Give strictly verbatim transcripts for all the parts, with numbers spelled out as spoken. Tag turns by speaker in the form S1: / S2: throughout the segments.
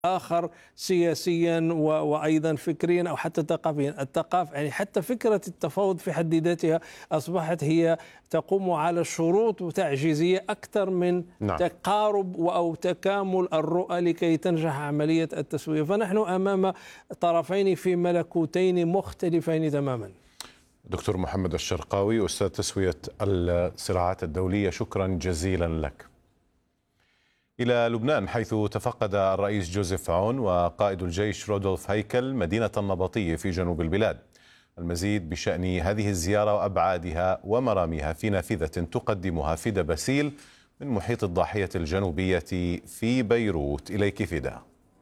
S1: آخر سياسيا وأيضا فكريا أو حتى ثقافيا. الثقافة يعني حتى فكرة التفاوض في حد ذاتها أصبحت هي تقوم على شروط تعجيزية أكثر من نعم. تقارب أو تكامل الرؤى لكي تنجح عملية التسوية. فنحن أمام طرفين في ملكوتين مختلفين تماما.
S2: دكتور محمد الشرقاوي، أستاذ تسوية الصراعات الدولية، شكرا جزيلا لك. إلى لبنان، حيث تفقد الرئيس جوزيف عون وقائد الجيش رودولف هيكل مدينة النبطية في جنوب البلاد. المزيد بشأن هذه الزيارة وأبعادها ومراميها في نافذة تقدمها فدا باسيل من محيط الضاحية الجنوبية في بيروت. إليك فدا.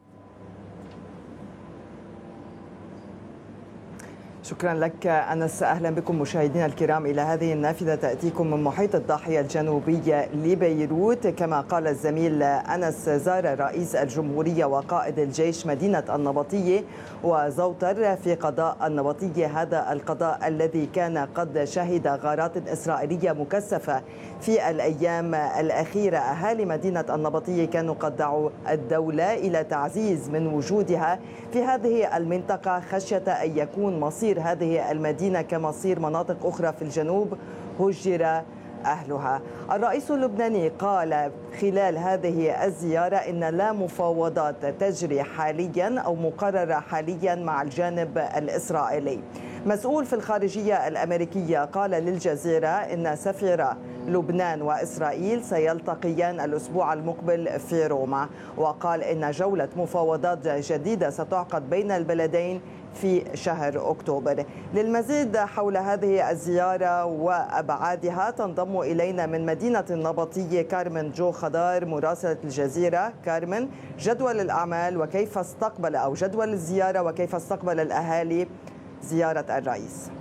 S3: شكرا لك أنس. أهلا بكم مشاهدينا الكرام إلى هذه النافذة تأتيكم من محيط الضاحية الجنوبية لبيروت. كما قال الزميل أنس، زار رئيس الجمهورية وقائد الجيش مدينة النبطية وزوتر في قضاء النبطية، هذا القضاء الذي كان قد شهد غارات إسرائيلية مكثفة في الأيام الأخيرة. أهالي مدينة النبطية كانوا قد دعوا الدولة إلى تعزيز من وجودها في هذه المنطقة خشية أن يكون مصير هذه المدينة كمصير مناطق أخرى في الجنوب هجر أهلها. الرئيس اللبناني قال خلال هذه الزيارة إن لا مفاوضات تجري حاليا أو مقررة حاليا مع الجانب الإسرائيلي. مسؤول في الخارجية الأمريكية قال للجزيرة إن سفير لبنان وإسرائيل سيلتقيان الأسبوع المقبل في روما، وقال إن جولة مفاوضات جديدة ستعقد بين البلدين في شهر أكتوبر. للمزيد حول هذه الزيارة وأبعادها تنضم إلينا من مدينة النبطية كارمن جو خضار مراسلة الجزيرة. كارمن، جدول الأعمال وكيف استقبل أو جدول الزيارة وكيف استقبل الأهالي زيارة الرئيس؟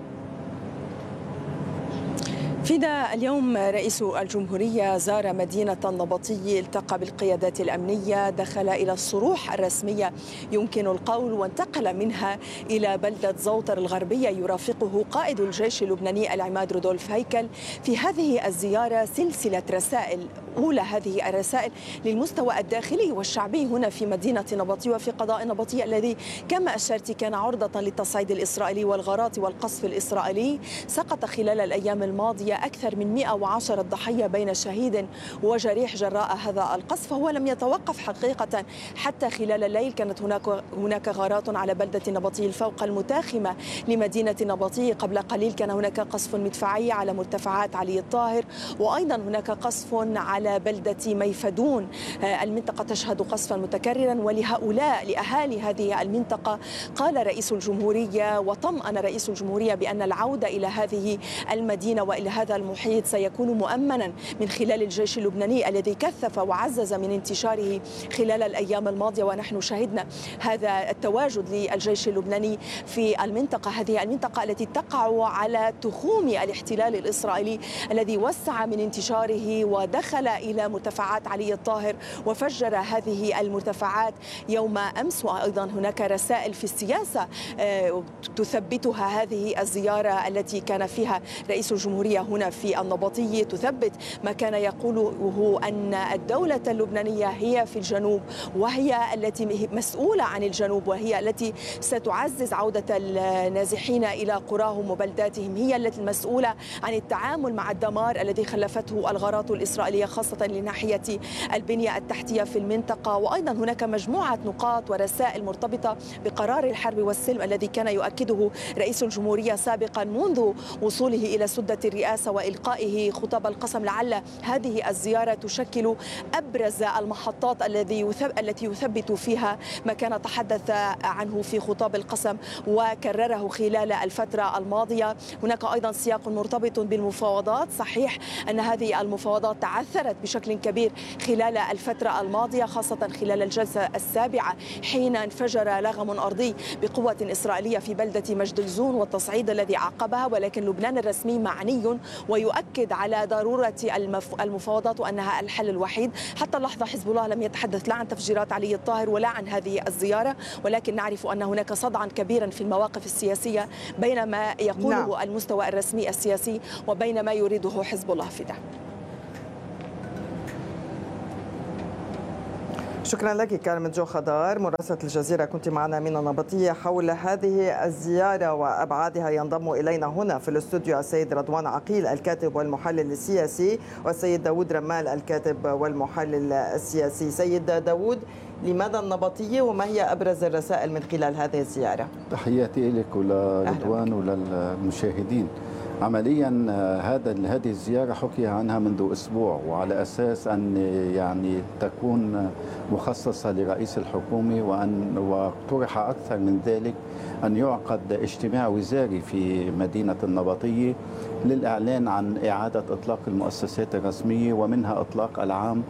S4: فدا، اليوم رئيس الجمهورية زار مدينة النبطية، التقى بالقيادات الأمنية، دخل إلى الصروح الرسمية يمكن القول، وانتقل منها إلى بلدة زوتر الغربية يرافقه قائد الجيش اللبناني العماد رودولف هيكل. في هذه الزيارة سلسلة رسائل، أولى هذه الرسائل للمستوى الداخلي والشعبي هنا في مدينة النبطية وفي قضاء النبطية الذي كما أشرت كان عرضة للتصعيد الإسرائيلي والغارات والقصف الإسرائيلي. سقط خلال الأيام الماضية أكثر من مئة وعشرة ضحية بين شهيد وجريح جراء هذا القصف، وهو لم يتوقف حقيقة حتى خلال الليل. كانت هناك هناك غارات على بلدة النبطية الفوق المتاخمة لمدينة النبطية. قبل قليل كان هناك قصف مدفعي على مرتفعات علي الطاهر، وأيضا هناك قصف على بلدة ميفدون. المنطقة تشهد قصفا متكررا، ولهؤلاء لأهالي هذه المنطقة قال رئيس الجمهورية وطمأن رئيس الجمهورية بأن العودة إلى هذه المدينة وإلى هذا المحيط سيكون مؤمنا من خلال الجيش اللبناني الذي كثف وعزز من انتشاره خلال الأيام الماضية. ونحن شهدنا هذا التواجد للجيش اللبناني في المنطقة، هذه المنطقة التي تقع على تخوم الاحتلال الإسرائيلي الذي وسع من انتشاره ودخل إلى مرتفعات علي الطاهر وفجر هذه المرتفعات يوم أمس. وأيضا هناك رسائل في السياسة تثبتها هذه الزيارة التي كان فيها رئيس الجمهورية هنا في النبطية، تثبت ما كان يقوله أن الدولة اللبنانية هي في الجنوب وهي التي مسؤولة عن الجنوب، وهي التي ستعزز عودة النازحين إلى قراهم وبلداتهم، هي التي المسؤولة عن التعامل مع الدمار الذي خلفته الغارات الإسرائيلية خاصة لناحية البنية التحتية في المنطقة. وأيضا هناك مجموعة نقاط ورسائل مرتبطة بقرار الحرب والسلم الذي كان يؤكده رئيس الجمهورية سابقا منذ وصوله إلى سدة الرئاسة وإلقائه خطاب القسم. لعل هذه الزيارة تشكل أبرز المحطات الذي التي يثبت فيها ما كان تحدث عنه في خطاب القسم وكرره خلال الفترة الماضية. هناك أيضا سياق مرتبط بالمفاوضات. صحيح أن هذه المفاوضات تعثرت بشكل كبير خلال الفترة الماضية، خاصة خلال الجلسة السابعة حين انفجر لغم أرضي بقوة إسرائيلية في بلدة مجد الزون والتصعيد الذي عقبها. ولكن لبنان الرسمي معني ويؤكد على ضرورة المفاوضات وأنها الحل الوحيد. حتى اللحظة حزب الله لم يتحدث لا عن تفجيرات علي الطاهر ولا عن هذه الزيارة، ولكن نعرف أن هناك صدعا كبيرا في المواقف السياسية بين ما يقوله نعم. المستوى الرسمي السياسي وبين ما يريده حزب الله. فدا.
S3: شكرا لك كارمن جو خضار مراسلة الجزيرة، كنت معنا من النبطية حول هذه الزيارة وأبعادها. ينضم إلينا هنا في الاستوديو السيد رضوان عقيل الكاتب والمحلل السياسي، والسيد داود رمال الكاتب والمحلل السياسي. سيد داود، لماذا النبطية وما هي أبرز الرسائل من خلال هذه الزيارة؟
S5: تحياتي لك ولرضوان وللمشاهدين. عمليا هذا هذه الزيارة حكي عنها منذ أسبوع، وعلى أساس أن يعني تكون مخصصة لرئيس الحكومة، وأن واقترح أكثر من ذلك أن يعقد اجتماع وزاري في مدينة النبطية للإعلان عن إعادة إطلاق المؤسسات الرسمية ومنها إطلاق العام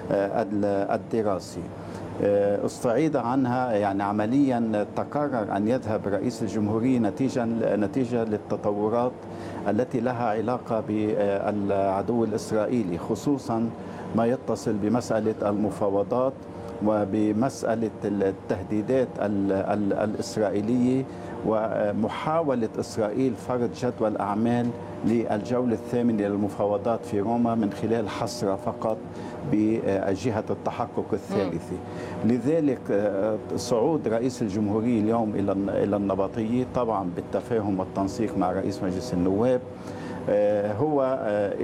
S5: الدراسي. استعيد عنها يعني عمليا تقرر أن يذهب رئيس الجمهورية نتيجة نتيجة للتطورات التي لها علاقة بالعدو الإسرائيلي، خصوصا ما يتصل بمسألة المفاوضات وبمسألة التهديدات الإسرائيلية ومحاولة إسرائيل فرض جدول أعمال للجولة الثامنة للمفاوضات في روما من خلال حصر فقط بجهة التحقق الثالثة. لذلك صعود رئيس الجمهورية اليوم إلى النبطية طبعا بالتفاهم والتنسيق مع رئيس مجلس النواب هو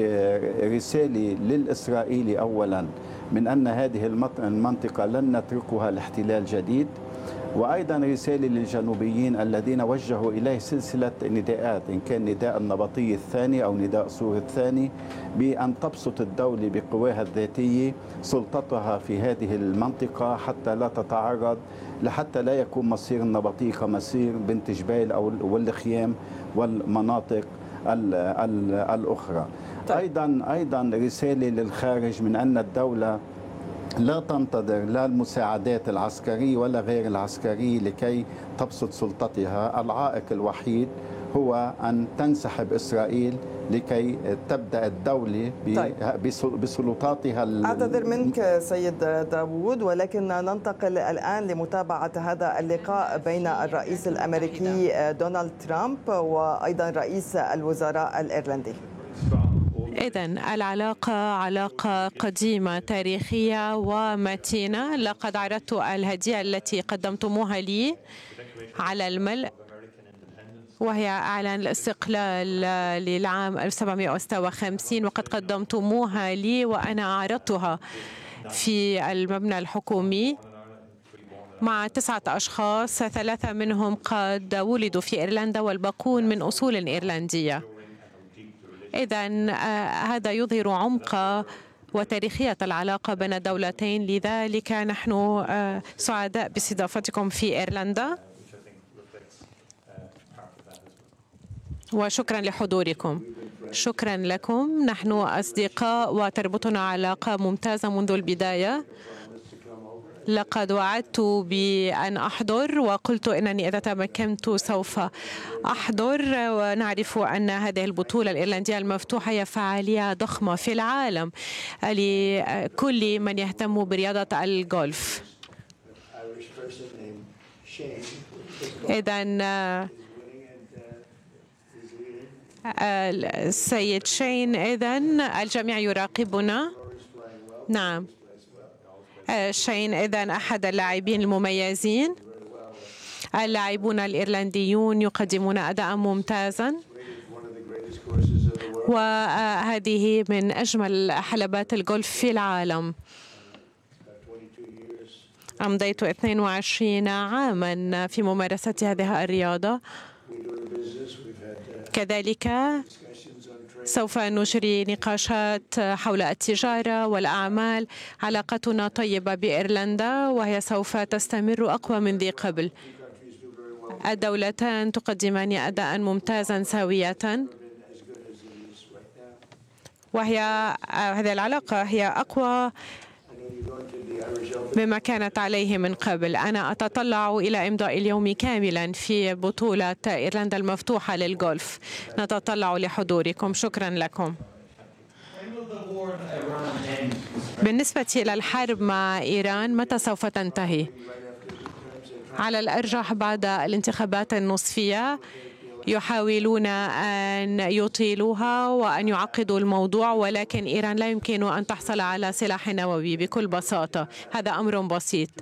S5: رسالة للإسرائيلي أولا من أن هذه المنطقة لن نتركها لاحتلال جديد، وأيضا رسالة للجنوبيين الذين وجهوا إليه سلسلة نداءات، إن كان نداء النبطية الثاني أو نداء صور الثاني، بأن تبسط الدولة بقواها الذاتية سلطتها في هذه المنطقة حتى لا تتعرض لحتى لا يكون مصير النبطية كمصير بنت جبيل أو والخيام والمناطق الأخرى. طيب. أيضا أيضا رسالة للخارج من أن الدولة لا تنتظر لا المساعدات العسكرية ولا غير العسكرية لكي تبسط سلطتها. العائق الوحيد هو أن تنسحب إسرائيل لكي تبدأ الدولة بسلطاتها.
S3: أعتذر منك سيد داوود، ولكن ننتقل الآن لمتابعة هذا اللقاء بين الرئيس الأمريكي دونالد ترامب وأيضا رئيس الوزراء الإيرلندي.
S6: إذن العلاقة علاقة قديمة تاريخية ومتينة. لقد عرضت الهدية التي قدمتموها لي على الملء، وهي إعلان الاستقلال للعام ألف وسبعمائة وستة وخمسين، وقد قدمتموها لي وأنا عرضتها في المبنى الحكومي مع تسعة أشخاص، ثلاثة منهم قد ولدوا في إيرلندا والباقون من أصول إيرلندية. إذن هذا يظهر عمق وتاريخية العلاقة بين الدولتين، لذلك نحن سعداء باستضافتكم في إيرلندا وشكرا لحضوركم. شكرا لكم. نحن أصدقاء وتربطنا علاقة ممتازة منذ البداية. لقد وعدت بأن أحضر وقلت أنني إذا تمكنت سوف أحضر، ونعرف أن هذه البطولة الإيرلندية المفتوحة هي فعالية ضخمة في العالم لكل من يهتم برياضة الجولف. إذن السيد شين، إذن الجميع يراقبنا. نعم شين إذن أحد اللاعبين المميزين. اللاعبون الإيرلنديون يقدمون أداء ممتازا، وهذه من أجمل حلبات الجولف في العالم. أمضيت اثنين وعشرين عاما في ممارسة هذه الرياضة. كذلك سوف نجري نقاشات حول التجارة والأعمال. علاقتنا طيبة بإيرلندا وهي سوف تستمر أقوى من ذي قبل. الدولتان تقدمان أداء ممتازا سوية، وهي هذه العلاقة هي أقوى مما كانت عليه من قبل. أنا أتطلع إلى إمضاء اليوم كاملا في بطولة إيرلندا المفتوحة للجولف. نتطلع لحضوركم. شكرا لكم. بالنسبة إلى الحرب مع إيران، متى سوف تنتهي؟ على الأرجح بعد الانتخابات النصفية. يحاولون أن يطيلوها وأن يعقدوا الموضوع، ولكن إيران لا يمكن أن تحصل على سلاح نووي بكل بساطة. هذا أمر بسيط.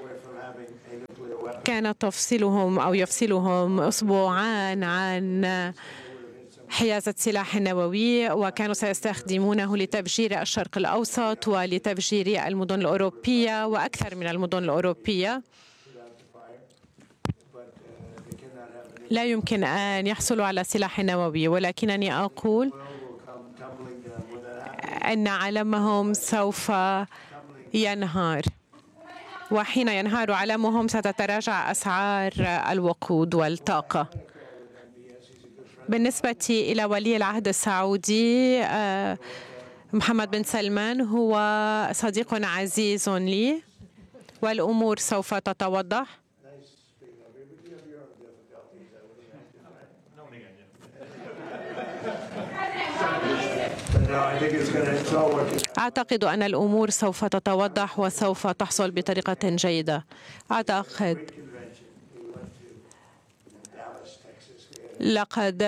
S6: كان تفصيلهم أو يفصلهم أسبوعان عن حيازة سلاح نووي، وكانوا سيستخدمونه لتفجير الشرق الأوسط ولتفجير المدن الأوروبية وأكثر من المدن الأوروبية. لا يمكن أن يحصلوا على سلاح نووي، ولكنني أقول أن علمهم سوف ينهار، وحين ينهار علمهم ستتراجع أسعار الوقود والطاقة. بالنسبة إلى ولي العهد السعودي محمد بن سلمان، هو صديق عزيز لي والأمور سوف تتوضح. أعتقد أن الأمور سوف تتوضح وسوف تحصل بطريقة جيدة. أعتقد لقد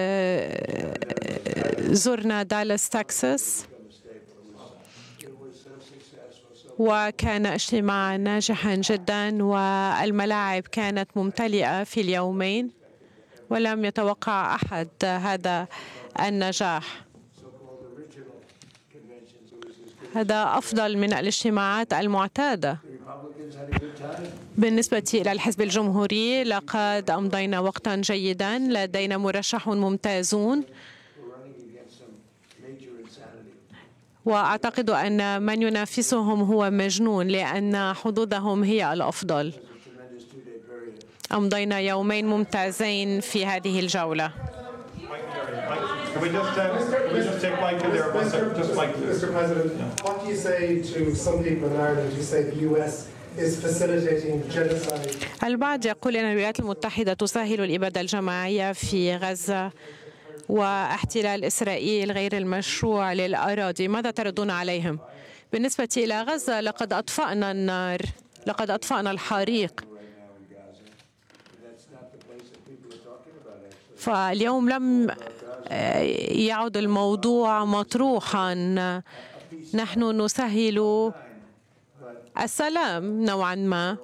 S6: زرنا دالاس تكساس وكان اجتماعا ناجحا جدا، والملاعب كانت ممتلئة في اليومين، ولم يتوقع أحد هذا النجاح. هذا أفضل من الاجتماعات المعتادة. بالنسبة إلى الحزب الجمهوري لقد أمضينا وقتا جيدا، لدينا مرشح ممتازون، وأعتقد أن من ينافسهم هو مجنون لأن حظوظهم هي الأفضل. أمضينا يومين ممتازين في هذه الجولة.
S7: Can we just, uh, can we just take Michael there one second? Just Michael.
S8: Mister President, yeah. What do you say to some people in Ireland who say the U S is facilitating genocide?
S6: البعض يقول أن الولايات المتحدة تسهل الإبادة الجماعية في غزة واحتلال إسرائيل غير المشروع للأراضي. ماذا تردون عليهم؟ بالنسبة إلى غزة لقد أطفأنا النار، لقد أطفأنا الحريق، فاليوم لم يعد الموضوع مطروحا. نحن نسهل السلام نوعا ما.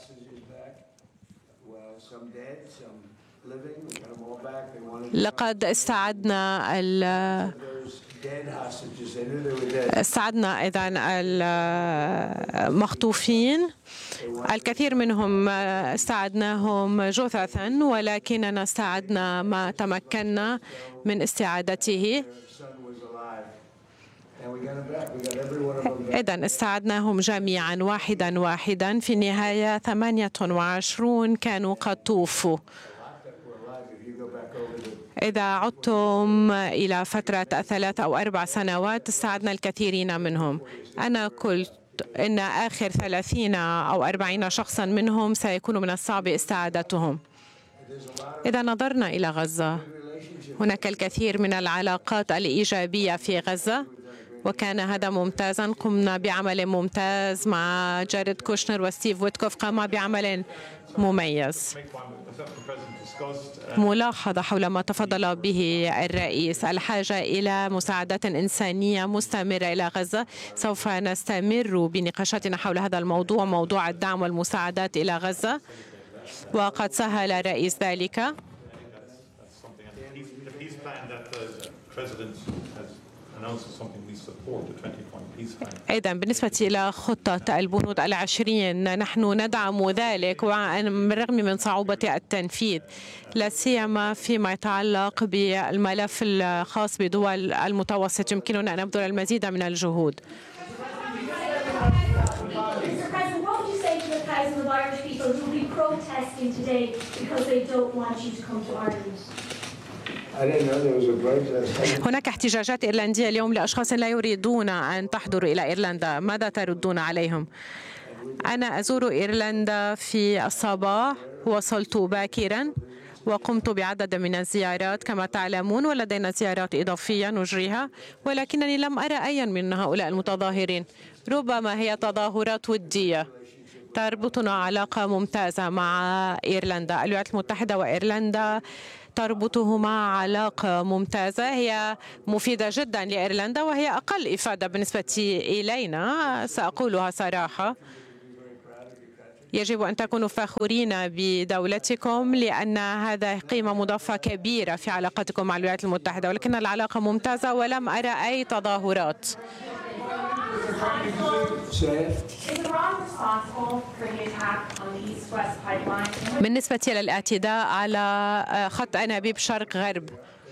S6: لقد استعدنا استعدنا إذن المخطوفين، الكثير منهم استعدناهم جثثا، ولكننا استعدنا ما تمكنا من استعادته. إذن استعدناهم جميعا واحدا واحدا. في النهاية ثمانية وعشرون كانوا قد توفوا. إذا عدتم إلى فترة ثلاث أو أربع سنوات استعدنا الكثيرين منهم. أنا قلت إن آخر ثلاثين أو أربعين شخصا منهم سيكون من الصعب استعادتهم. إذا نظرنا إلى غزة، هناك الكثير من العلاقات الإيجابية في غزة، وكان هذا ممتازا. قمنا بعمل ممتاز مع جاريد كوشنر وستيف ويتكوف، قام بعمل مميز. ملاحظة حول ما تفضل به الرئيس، الحاجة إلى مساعدات إنسانية مستمرة إلى غزة. سوف نستمر بنقاشاتنا حول هذا الموضوع، موضوع الدعم والمساعدات إلى غزة، وقد سهل الرئيس ذلك. أيضا بالنسبة إلى خطة البنود العشرين نحن ندعم ذلك بالرغم من صعوبة التنفيذ، لا سيما فيما يتعلق بالملف الخاص بدول المتوسط. يمكننا أن نبذل المزيد من الجهود. هناك احتجاجات إيرلندية اليوم لأشخاص لا يريدون أن تحضروا إلى إيرلندا، ماذا تردون عليهم؟ أنا أزور إيرلندا في الصباح، وصلت باكرا وقمت بعدد من الزيارات كما تعلمون، ولدينا زيارات إضافية نجريها، ولكنني لم أرى أي من هؤلاء المتظاهرين. ربما هي تظاهرات ودية، تربطنا علاقة ممتازة مع إيرلندا. الولايات المتحدة وإيرلندا تربطهما علاقة ممتازة، هي مفيدة جدا لإيرلندا وهي أقل إفادة بالنسبة إلينا، سأقولها صراحة. يجب أن تكونوا فخورين بدولتكم لأن هذا قيمة مضافة كبيرة في علاقتكم مع الولايات المتحدة، ولكن العلاقة ممتازة ولم أرى أي تظاهرات. بالنسبة للاعتداء على خط أنابيب شرق غرب،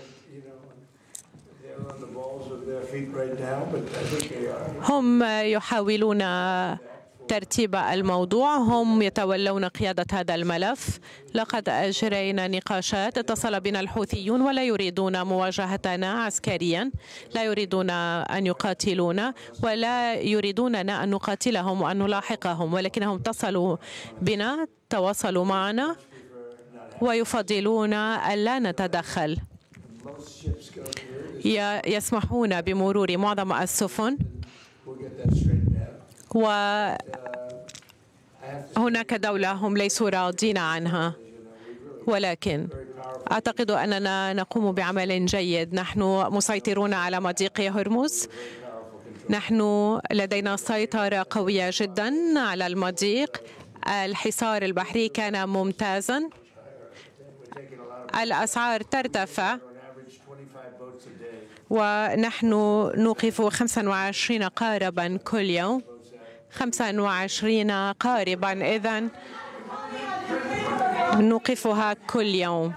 S6: هم يحاولون ترتيب الموضوع، هم يتولون قيادة هذا الملف. لقد أجرينا نقاشات، اتصل بنا الحوثيون ولا يريدون مواجهتنا عسكريا، لا يريدون أن يقاتلونا ولا يريدوننا أن نقاتلهم وأن نلاحقهم، ولكنهم اتصلوا بنا، تواصلوا معنا ويفضلون ألا نتدخل. يسمحون بمرور معظم السفن، وهناك دولة هم ليسوا راضين عنها، ولكن أعتقد أننا نقوم بعمل جيد. نحن مسيطرون على مضيق هرمز، نحن لدينا سيطرة قوية جدا على المضيق. الحصار البحري كان ممتازا، الأسعار ترتفع ونحن نوقف خمسة وعشرين قاربا كل يوم، خمسة وعشرين قاربا إذن نوقفها كل يوم.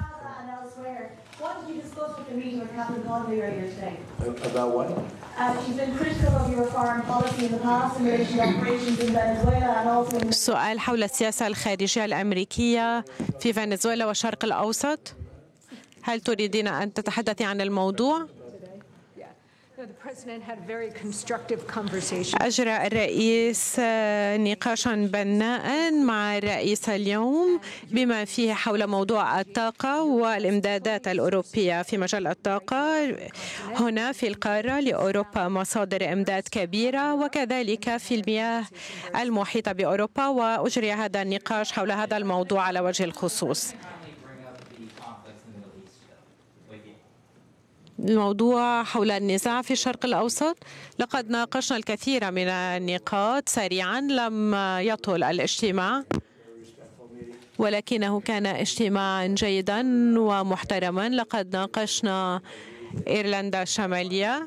S6: سؤال حول السياسة الخارجية الأمريكية في فنزويلا والشرق الأوسط، هل تريدين أن تتحدثي عن الموضوع؟ أجرى الرئيس نقاشا بناء مع الرئيس اليوم بما فيه حول موضوع الطاقة والإمدادات الأوروبية في مجال الطاقة. هنا في القارة لأوروبا مصادر إمداد كبيرة وكذلك في المياه المحيطة بأوروبا، وأجري هذا النقاش حول هذا الموضوع على وجه الخصوص. الموضوع حول النزاع في الشرق الأوسط، لقد ناقشنا الكثير من النقاط سريعا، لم يطل الاجتماع ولكنه كان اجتماعا جيدا ومحترما. لقد ناقشنا إيرلندا الشمالية،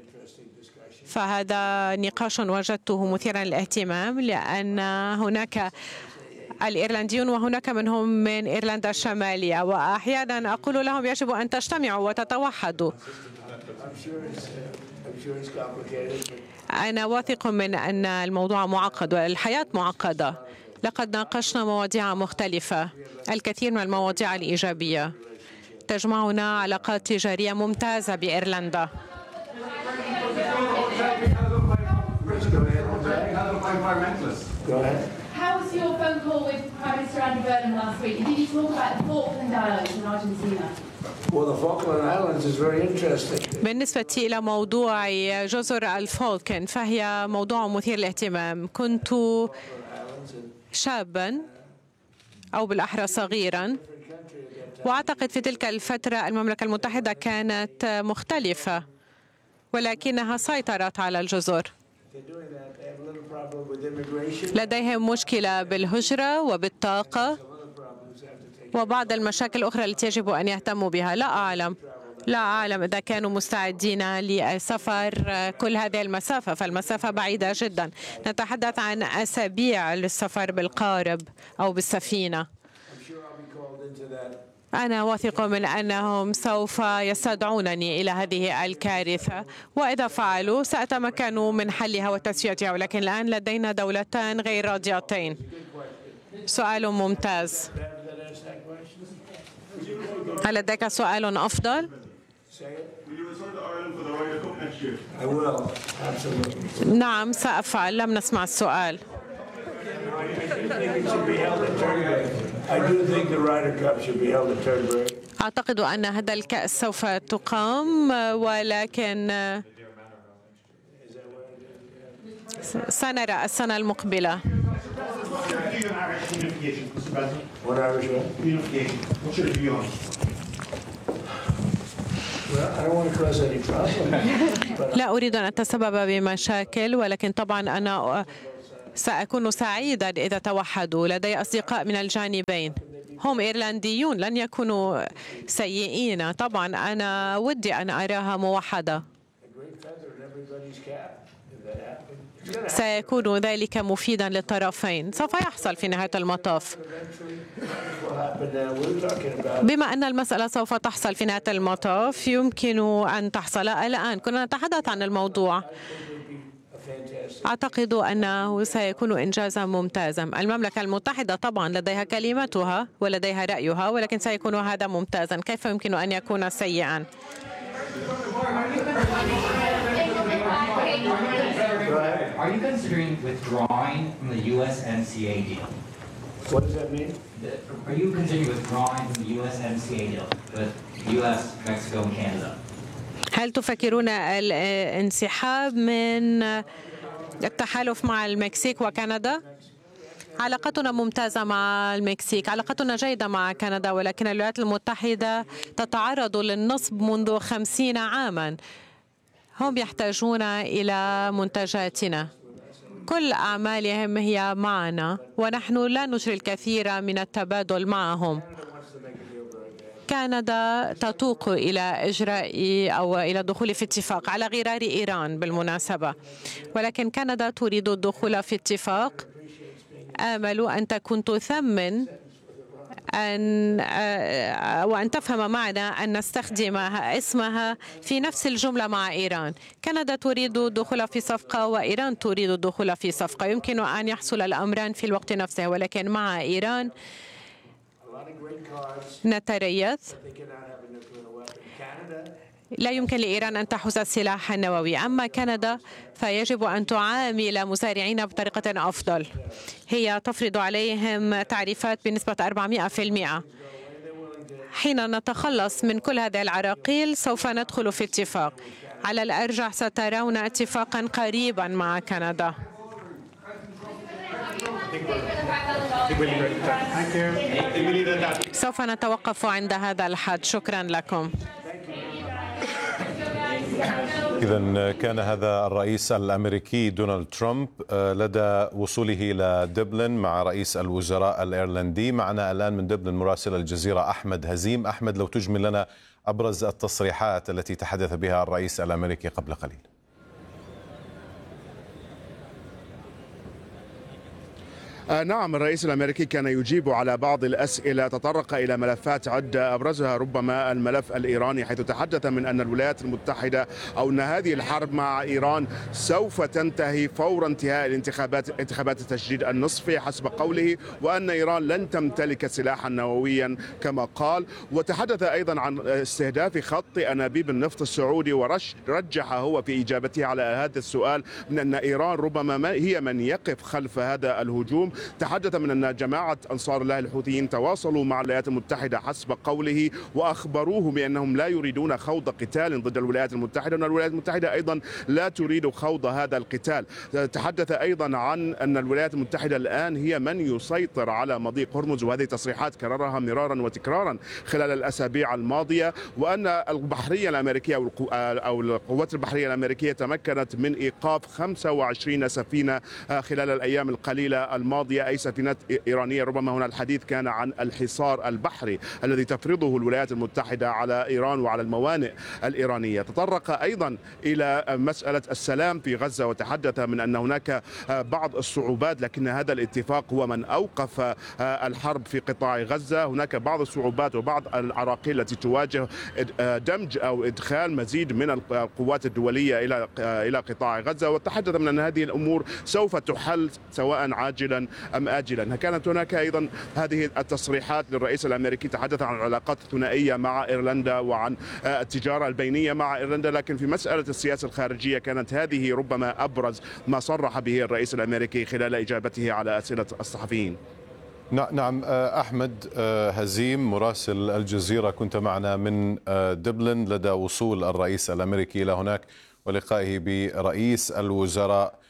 S6: فهذا نقاش وجدته مثيرا للاهتمام لأن هناك الإيرلنديون وهناك منهم من إيرلندا الشمالية، وأحيانا أقول لهم يجب أن تجتمعوا وتتوحدوا. أنا واثق من أن الموضوع معقد والحياة معقدة. لقد ناقشنا مواضيع مختلفة، الكثير من المواضيع الإيجابية. تجمعنا علاقات تجارية ممتازة بإيرلندا.
S9: How was your phone call with Prime Minister Andy Burnham last week? Did you talk about the Falkland Islands in Argentina?
S10: Well, the Falkland Islands is very interesting.
S6: بالنسبة إلى موضوع جزر الفولكن فهي موضوع مثير للاهتمام. كنت شابا أو بالأحرى صغيرا، وأعتقد في تلك الفترة المملكة المتحدة كانت مختلفة ولكنها سيطرت على الجزر. لديهم مشكلة بالهجرة وبالطاقة وبعض المشاكل الأخرى التي يجب أن يهتموا بها. لا أعلم لا أعلم إذا كانوا مستعدين لسفر كل هذه المسافة، فالمسافة بعيدة جدا. نتحدث عن أسابيع للسفر بالقارب أو بالسفينة. أنا واثق من أنهم سوف يستدعونني إلى هذه الكارثة، وإذا فعلوا سأتمكن من حلها وتسويتها، ولكن الآن لدينا دولتان غير راضيتين. سؤال ممتاز. هل لديك سؤال أفضل؟ نعم سأفعل. لم نسمع السؤال. أعتقد أن هذا الكأس سوف تقام، ولكن سنرى السنة المقبلة.
S7: President.
S10: What Irish way?
S7: Unification. What's your view on it?
S10: Well, I don't want to cause any problem.
S6: لا أريد أن أتسبب بمشاكل، ولكن طبعا أنا سأكون سعيدا إذا توحدوا. لدي أصدقاء من الجانبين هم إيرلنديون، لن يكونوا سيئين. طبعا أنا ودي أن أراها موحدة، سيكون ذلك مفيدا للطرفين. سوف يحصل في نهاية المطاف. بما أن المسألة سوف تحصل في نهاية المطاف، يمكن أن تحصل الآن. كنا نتحدث عن الموضوع. أعتقد أنه سيكون إنجازا ممتازا. المملكة المتحدة طبعا لديها كلمتها ولديها رأيها، ولكن سيكون هذا ممتازا. كيف يمكن أن يكون سيئا؟
S11: Are you considering withdrawing from the U S M C A deal?
S10: What does that mean?
S11: Are you considering withdrawing from the U S M C A deal with U S, Mexico, and Canada?
S6: هل تفكرون الانسحاب من التحالف مع المكسيك وكندا؟ علاقتنا ممتازة مع المكسيك، علاقتنا جيدة مع كندا، ولكن الولايات المتحدة تتعرض للنصب منذ خمسين عاما. هم يحتاجون إلى منتجاتنا. كل أعمالهم هي معنا، ونحن لا نجري الكثير من التبادل معهم. كندا تتوق إلى إجراء أو إلى الدخول في اتفاق على غرار إيران بالمناسبة، ولكن كندا تريد الدخول في اتفاق. آمل أن تكون تثمن أن وأن تفهم معنا أن نستخدم اسمها في نفس الجملة مع إيران. كندا تريد الدخول في صفقة وإيران تريد الدخول في صفقة. يمكن أن يحصل الأمران في الوقت نفسه، ولكن مع إيران نتريث. لا يمكن لإيران أن تحوز السلاح النووي. أما كندا فيجب أن تعامل مزارعين بطريقة أفضل. هي تفرض عليهم تعريفات بنسبة أربعمائة بالمئة. حين نتخلص من كل هذه العراقيل سوف ندخل في اتفاق. على الأرجح سترون اتفاقا قريبا مع كندا. سوف نتوقف عند هذا الحد. شكرا لكم.
S2: إذن كان هذا الرئيس الأمريكي دونالد ترامب لدى وصوله إلى دبلن مع رئيس الوزراء الإيرلندي. معنا الآن من دبلن مراسل الجزيرة أحمد هزيم. أحمد، لو تجمل لنا أبرز التصريحات التي تحدث بها الرئيس الأمريكي قبل قليل.
S12: نعم، الرئيس الأمريكي كان يجيب على بعض الأسئلة، تطرق إلى ملفات عدة أبرزها ربما الملف الإيراني، حيث تحدث من أن الولايات المتحدة أو أن هذه الحرب مع إيران سوف تنتهي فور انتهاء الانتخابات انتخابات التجديد النصفي حسب قوله، وأن إيران لن تمتلك سلاحا نوويا كما قال. وتحدث أيضا عن استهداف خط أنابيب النفط السعودي، ورجح هو في إجابته على هذا السؤال من أن إيران ربما هي من يقف خلف هذا الهجوم. تحدث من أن جماعة أنصار الله الحوثيين تواصلوا مع الولايات المتحدة حسب قوله، وأخبروه بأنهم لا يريدون خوض قتال ضد الولايات المتحدة، وأن الولايات المتحدة أيضا لا تريد خوض هذا القتال. تحدث أيضا عن أن الولايات المتحدة الآن هي من يسيطر على مضيق هرمز، وهذه تصريحات كررها مرارا وتكرارا خلال الأسابيع الماضية، وأن البحرية الأمريكية أو القوات البحرية الأمريكية تمكنت من إيقاف خمسة وعشرين سفينة خلال الأيام القليلة الماضية، أي سفينات إيرانية. ربما هنا الحديث كان عن الحصار البحري الذي تفرضه الولايات المتحدة على إيران وعلى الموانئ الإيرانية. تطرق أيضا إلى مسألة السلام في غزة، وتحدث من أن هناك بعض الصعوبات، لكن هذا الاتفاق هو من أوقف الحرب في قطاع غزة. هناك بعض الصعوبات وبعض العراقيل التي تواجه دمج أو إدخال مزيد من القوات الدولية إلى إلى قطاع غزة، وتحدث من أن هذه الأمور سوف تحل سواء عاجلا أم آجلا. كانت هناك أيضا هذه التصريحات للرئيس الأمريكي، تحدث عن العلاقات الثنائية مع إيرلندا وعن التجارة البينية مع إيرلندا، لكن في مسألة السياسة الخارجية كانت هذه ربما أبرز ما صرح به الرئيس الأمريكي خلال إجابته على أسئلة الصحفيين.
S2: نعم أحمد هزيم مراسل الجزيرة، كنت معنا من دبلن لدى وصول الرئيس الأمريكي إلى هناك ولقائه برئيس الوزراء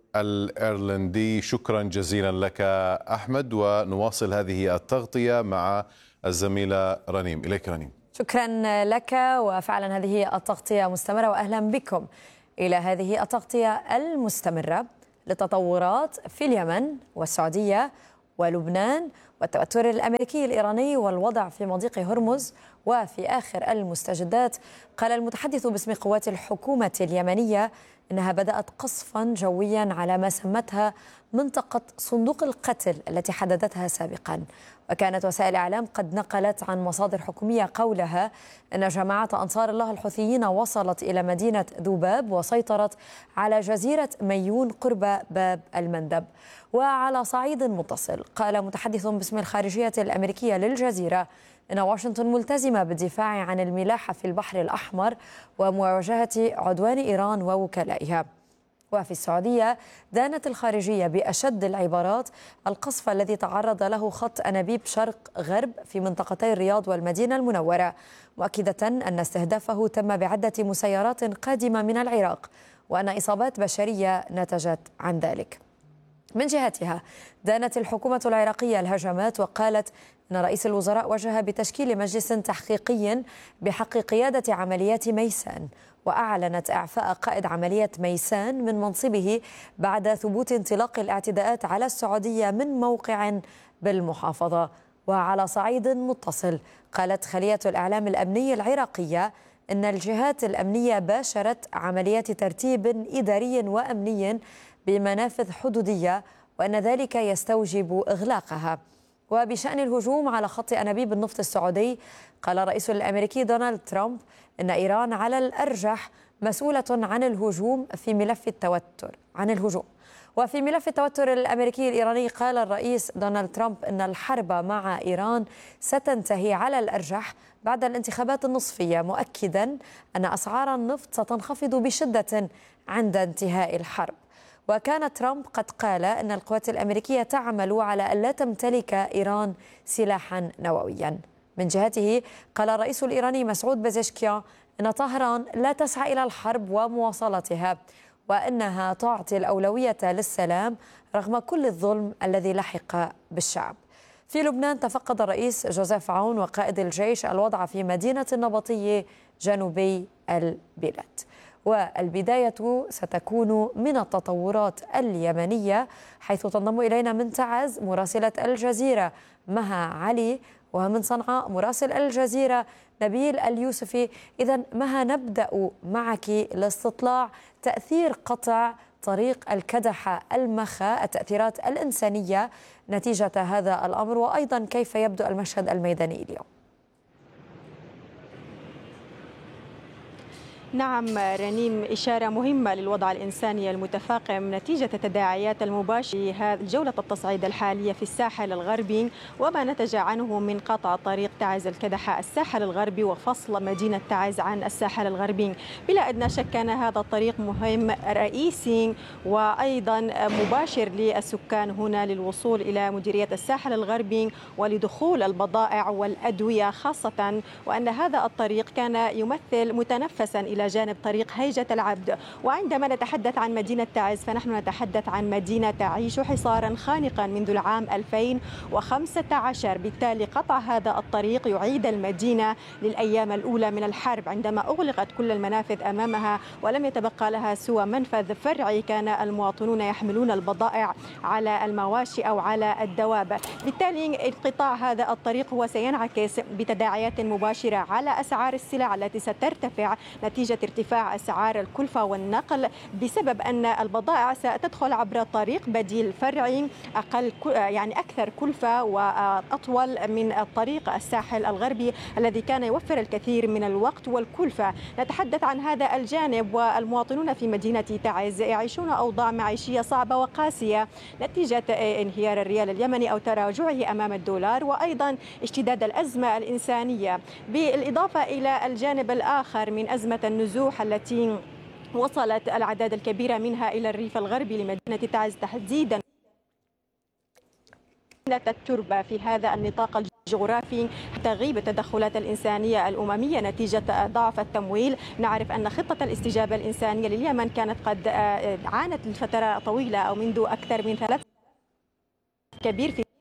S2: الإيرلندي. شكرا جزيلا لك أحمد، ونواصل هذه التغطية مع الزميلة رنيم. إليك رنيم.
S13: شكرا لك، وفعلا هذه التغطية مستمرة، وأهلا بكم إلى هذه التغطية المستمرة للتطورات في اليمن والسعودية ولبنان والتوتر الأمريكي الإيراني والوضع في مضيق هرمز. وفي آخر المستجدات قال المتحدث باسم قوات الحكومة اليمنية إنها بدأت قصفا جويا على ما سمتها منطقة صندوق القتل التي حددتها سابقا. وكانت وسائل الإعلام قد نقلت عن مصادر حكومية قولها أن جماعة أنصار الله الحوثيين وصلت إلى مدينة ذوباب وسيطرت على جزيرة ميون قرب باب المندب. وعلى صعيد متصل قال متحدث باسم الخارجية الأمريكية للجزيرة إن واشنطن ملتزمة بالدفاع عن الملاحة في البحر الأحمر ومواجهة عدوان إيران ووكلائها. وفي السعودية دانت الخارجية بأشد العبارات القصف الذي تعرض له خط أنابيب شرق غرب في منطقتي الرياض والمدينة المنورة، مؤكدة أن استهدافه تم بعدة مسيرات قادمة من العراق وأن إصابات بشرية نتجت عن ذلك. من جهتها دانت الحكومة العراقية الهجمات وقالت أن رئيس الوزراء وجه بتشكيل مجلس تحقيقي بحق قيادة عمليات ميسان، وأعلنت إعفاء قائد عملية ميسان من منصبه بعد ثبوت انطلاق الاعتداءات على السعودية من موقع بالمحافظة. وعلى صعيد متصل قالت خلية الإعلام الأمني العراقية أن الجهات الأمنية باشرت عمليات ترتيب إداري وأمني بمنافذ حدودية وأن ذلك يستوجب إغلاقها. وبشأن الهجوم على خط أنابيب النفط السعودي قال الرئيس الأمريكي دونالد ترامب أن إيران على الأرجح مسؤولة عن الهجوم في ملف التوتر عن الهجوم وفي ملف التوتر الأمريكي الإيراني قال الرئيس دونالد ترامب أن الحرب مع إيران ستنتهي على الأرجح بعد الانتخابات النصفية، مؤكدا أن أسعار النفط ستنخفض بشدة عند انتهاء الحرب. وكان ترامب قد قال أن القوات الأمريكية تعمل على أن لا تمتلك إيران سلاحا نوويا. من جهته قال الرئيس الإيراني مسعود بزشكيان أن طهران لا تسعى إلى الحرب ومواصلتها، وأنها تعطي الأولوية للسلام رغم كل الظلم الذي لحق بالشعب. في لبنان تفقد الرئيس جوزيف عون وقائد الجيش الوضع في مدينة النبطية جنوبي البلاد. والبداية ستكون من التطورات اليمنية، حيث تنضم إلينا من تعز مراسلة الجزيرة مها علي، ومن صنعاء مراسل الجزيرة نبيل اليوسفي. إذن مها، نبدأ معك لاستطلاع تأثير قطع طريق الكدحة المخا، التأثيرات الإنسانية نتيجة هذا الأمر، وأيضا كيف يبدو المشهد الميداني اليوم؟
S14: نعم رنيم، إشارة مهمة للوضع الإنساني المتفاقم نتيجة التداعيات المباشرة لهذه جولة التصعيد الحالية في الساحل الغربي وما نتج عنه من قطع طريق تعز الكدحة الساحل الغربي وفصل مدينة تعز عن الساحل الغربي. بلا أدنى شك كان هذا الطريق مهم رئيسي وأيضا مباشر للسكان هنا للوصول إلى مديرية الساحل الغربي ولدخول البضائع والأدوية خاصة، وأن هذا الطريق كان يمثل متنفسا إلى جانب طريق هيجة العبد. وعندما نتحدث عن مدينة تعز فنحن نتحدث عن مدينة تعيش حصارا خانقا منذ العام ألفين وخمسة عشر، بالتالي قطع هذا الطريق يعيد المدينة للأيام الأولى من الحرب عندما أغلقت كل المنافذ أمامها ولم يتبقى لها سوى منفذ فرعي كان المواطنون يحملون البضائع على المواشي أو على الدواب. بالتالي انقطاع هذا الطريق هو سينعكس بتداعيات مباشرة على أسعار السلع التي سترتفع نتيجة ارتفاع أسعار الكلفة والنقل بسبب أن البضائع ستدخل عبر طريق بديل فرعي أقل يعني أكثر كلفة وأطول من الطريق الساحل الغربي الذي كان يوفر الكثير من الوقت والكلفة. نتحدث عن هذا الجانب، والمواطنون في مدينة تعز يعيشون أوضاع معيشية صعبة وقاسية نتيجة انهيار الريال اليمني أو تراجعه أمام الدولار، وأيضا اشتداد الأزمة الإنسانية، بالإضافة إلى الجانب الآخر من أزمة النزوح التي وصلت الأعداد الكبيرة منها إلى الريف الغربي لمدينة تعز تحديدا. التربة في هذا النطاق الجغرافي تغيب التدخلات الإنسانية الأممية نتيجة ضعف التمويل. نعرف أن خطة الاستجابة الإنسانية لليمن كانت قد عانت لفترة طويلة أو منذ أكثر من ثلاث كبير في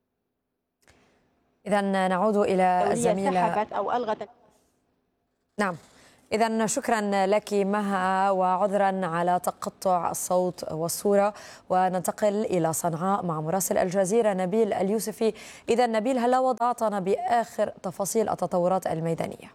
S13: إذا نعود إلى الزميلة
S14: سحبت أو ألغت.
S13: نعم، إذا شكرا لك مها، وعذرا على تقطع الصوت والصورة. وننتقل إلى صنعاء مع مراسل الجزيرة نبيل اليوسفي. إذا نبيل، هل وضعتنا بآخر تفاصيل التطورات الميدانية؟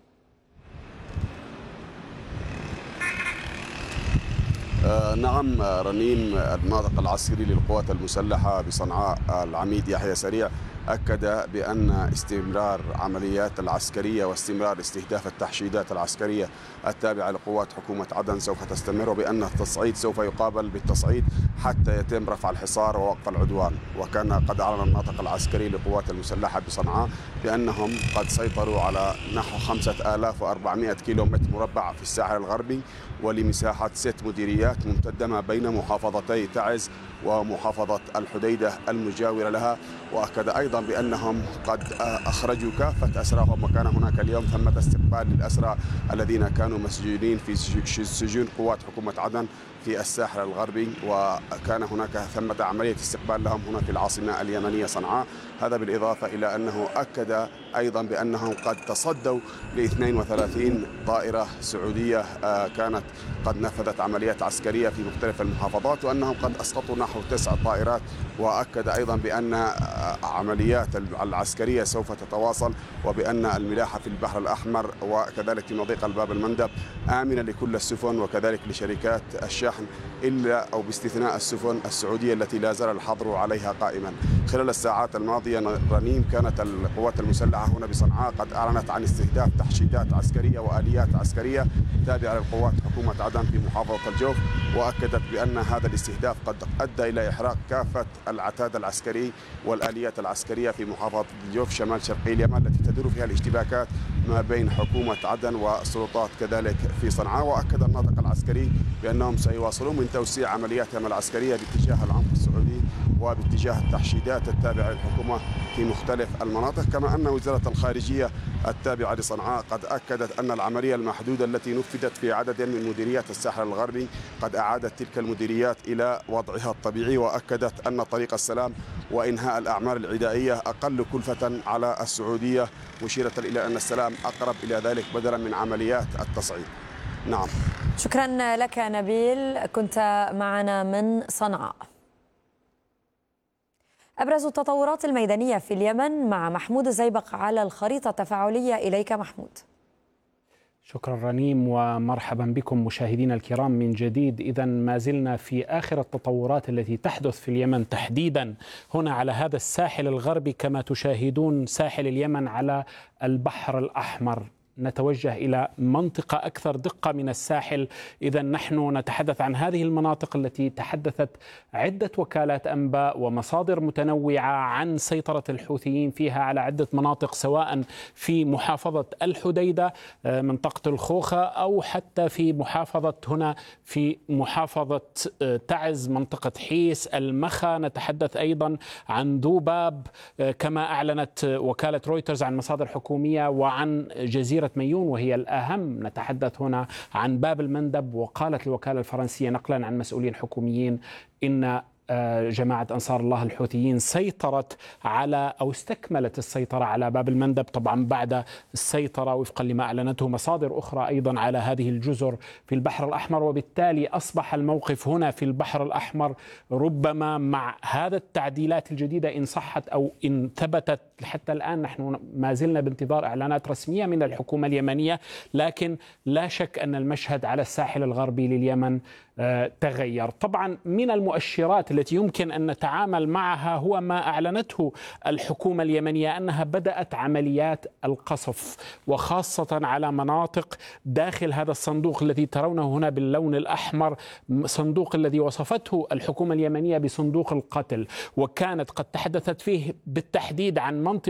S15: آه نعم رنيم، الناطق العسكري للقوات المسلحة بصنعاء العميد يحيى سريع أكد بأن استمرار عمليات العسكرية واستمرار استهداف التحشيدات العسكرية التابعة لقوات حكومة عدن سوف تستمر، وبأن التصعيد سوف يقابل بالتصعيد حتى يتم رفع الحصار ووقف العدوان. وكان قد أعلن الناطق العسكري للقوات المسلحة بصنعاء بأنهم قد سيطروا على نحو خمسة آلاف وأربعمائة كيلومتر مربع في الساحل الغربي، ولمساحة ست مديريات ممتدة ما بين محافظتي تعز ومحافظة الحديدة المجاورة لها. وأكد أيضا بأنهم قد أخرجوا كافة أسراهم، وكان هناك اليوم ثمة استقبال للأسرى الذين كانوا مسجونين في سجون قوات حكومة عدن في الساحل الغربي، وكان هناك ثمة عملية استقبال لهم هنا في العاصمة اليمنية صنعاء. هذا بالإضافة إلى أنه أكد أيضا بأنهم قد تصدوا ل اثنين وثلاثين طائرة سعودية كانت قد نفذت عمليات عسكرية في مختلف المحافظات، وأنهم قد أسقطوا نحو تسع طائرات. وأكد أيضا بأن عمليات العسكرية سوف تتواصل، وبأن الملاحة في البحر الأحمر وكذلك في مضيق الباب المندب آمنة لكل السفن وكذلك لشركات الشحن، إلا أو باستثناء السفن السعودية التي لا زال الحظر عليها قائما. خلال الساعات الماضية رنيم كانت القوات المسلحة هنا بصنعاء قد أعلنت عن استهداف تحشيدات عسكرية وآليات عسكرية تابعة للقوات حكومة عدن في محافظة الجوف، وأكدت بأن هذا الاستهداف قد أدى إلى إحراق كافة العتاد العسكري والآليات العسكرية في محافظة الجوف شمال شرقي اليمن التي تدور فيها الاشتباكات ما بين حكومة عدن والسلطات كذلك في صنعاء. وأكد الناطق العسكري بأنهم سيواصلون من توسيع عملياتهم العسكرية باتجاه العمق السعودي وباتجاه التحشيدات التابعة للحكومة في مختلف المناطق. كما أن وزارة الخارجية التابعة لصنعاء قد أكدت أن العملية المحدودة التي نفذت في عدد من مديريات الساحل الغربي قد أعادت تلك المديريات إلى وضعها الطبيعي، وأكدت أن طريق السلام وإنهاء الأعمال العدائية أقل كلفة على السعودية، مشيرة إلى أن السلام أقرب إلى ذلك بدلا من عمليات التصعيد. نعم،
S13: شكرا لك نبيل، كنت معنا من صنعاء. أبرز التطورات الميدانية في اليمن مع محمود الزيبق على الخريطة التفاعلية. إليك محمود.
S16: شكرا رنيم، ومرحبا بكم مشاهدينا الكرام من جديد. إذا ما زلنا في آخر التطورات التي تحدث في اليمن، تحديدا هنا على هذا الساحل الغربي كما تشاهدون ساحل اليمن على البحر الأحمر. نتوجه إلى منطقة أكثر دقة من الساحل. إذا نحن نتحدث عن هذه المناطق التي تحدثت عدة وكالات أنباء ومصادر متنوعة عن سيطرة الحوثيين فيها على عدة مناطق، سواء في محافظة الحديدة منطقة الخوخة أو حتى في محافظة هنا في محافظة تعز منطقة حيس المخا. نتحدث أيضا عن ذوباب، كما أعلنت وكالة رويترز عن مصادر حكومية، وعن جزيرة ميون وهي الأهم. نتحدث هنا عن باب المندب، وقالت الوكالة الفرنسية نقلا عن مسؤولين حكوميين إن جماعة أنصار الله الحوثيين سيطرت على أو استكملت السيطرة على باب المندب، طبعا بعد السيطرة وفقا لما أعلنته مصادر أخرى أيضا على هذه الجزر في البحر الأحمر. وبالتالي أصبح الموقف هنا في البحر الأحمر ربما مع هذا التعديلات الجديدة إن صحت أو إن ثبتت، حتى الآن نحن ما زلنا بانتظار إعلانات رسمية من الحكومة اليمنية، لكن لا شك أن المشهد على الساحل الغربي لليمن تغير. طبعا من المؤشرات التي يمكن أن نتعامل معها هو ما أعلنته الحكومة اليمنية أنها بدأت عمليات القصف، وخاصة على مناطق داخل هذا الصندوق الذي ترونه هنا باللون الأحمر، صندوق الذي وصفته الحكومة اليمنية بصندوق القتل، وكانت قد تحدثت فيه بالتحديد عن منطقة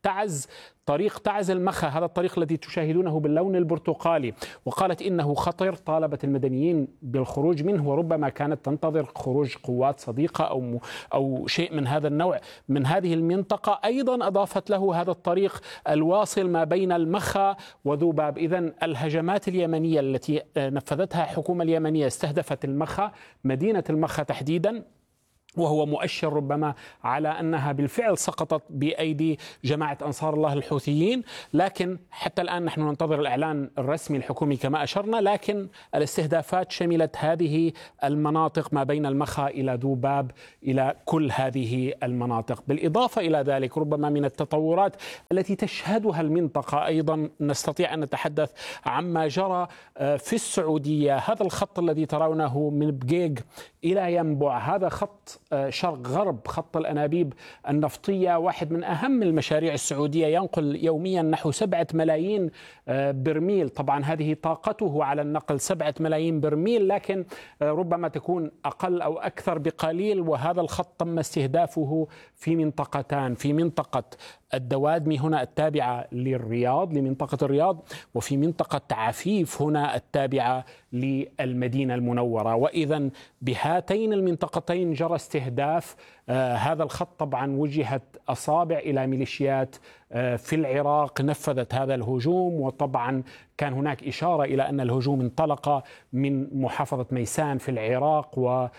S16: تعز طريق تعز المخا، هذا الطريق الذي تشاهدونه باللون البرتقالي، وقالت إنه خطر، طالبت المدنيين بالخروج منه، وربما كانت تنتظر خروج قوات صديقة أو أو شيء من هذا النوع من هذه المنطقة. أيضا أضافت له هذا الطريق الواصل ما بين المخا وذوباب. إذن الهجمات اليمنية التي نفذتها الحكومة اليمنية استهدفت المخا، مدينة المخا تحديدا، وهو مؤشر ربما على أنها بالفعل سقطت بأيدي جماعة أنصار الله الحوثيين. لكن حتى الآن نحن ننتظر الإعلان الرسمي الحكومي كما أشرنا، لكن الاستهدافات شملت هذه المناطق ما بين المخا إلى ذوباب، إلى كل هذه المناطق. بالإضافة إلى ذلك ربما من التطورات التي تشهدها المنطقة أيضا نستطيع أن نتحدث عما جرى في السعودية. هذا الخط الذي ترونه من بقيق إلى ينبع، هذا خط شرق غرب، خط الأنابيب النفطية، واحد من أهم المشاريع السعودية، ينقل يوميا نحو سبعة ملايين برميل. طبعا هذه طاقته على النقل سبعة ملايين برميل، لكن ربما تكون أقل أو أكثر بقليل. وهذا الخط تم استهدافه في منطقتان، في منطقة الدوادمي هنا التابعة للرياض لمنطقة الرياض، وفي منطقة عفيف هنا التابعة للمدينة المنورة. وإذا بهاتين المنطقتين جرى استهداف آه هذا الخط. طبعا وجهت أصابع إلى ميليشيات آه في العراق نفذت هذا الهجوم، وطبعا كان هناك إشارة إلى أن الهجوم انطلق من محافظة ميسان في العراق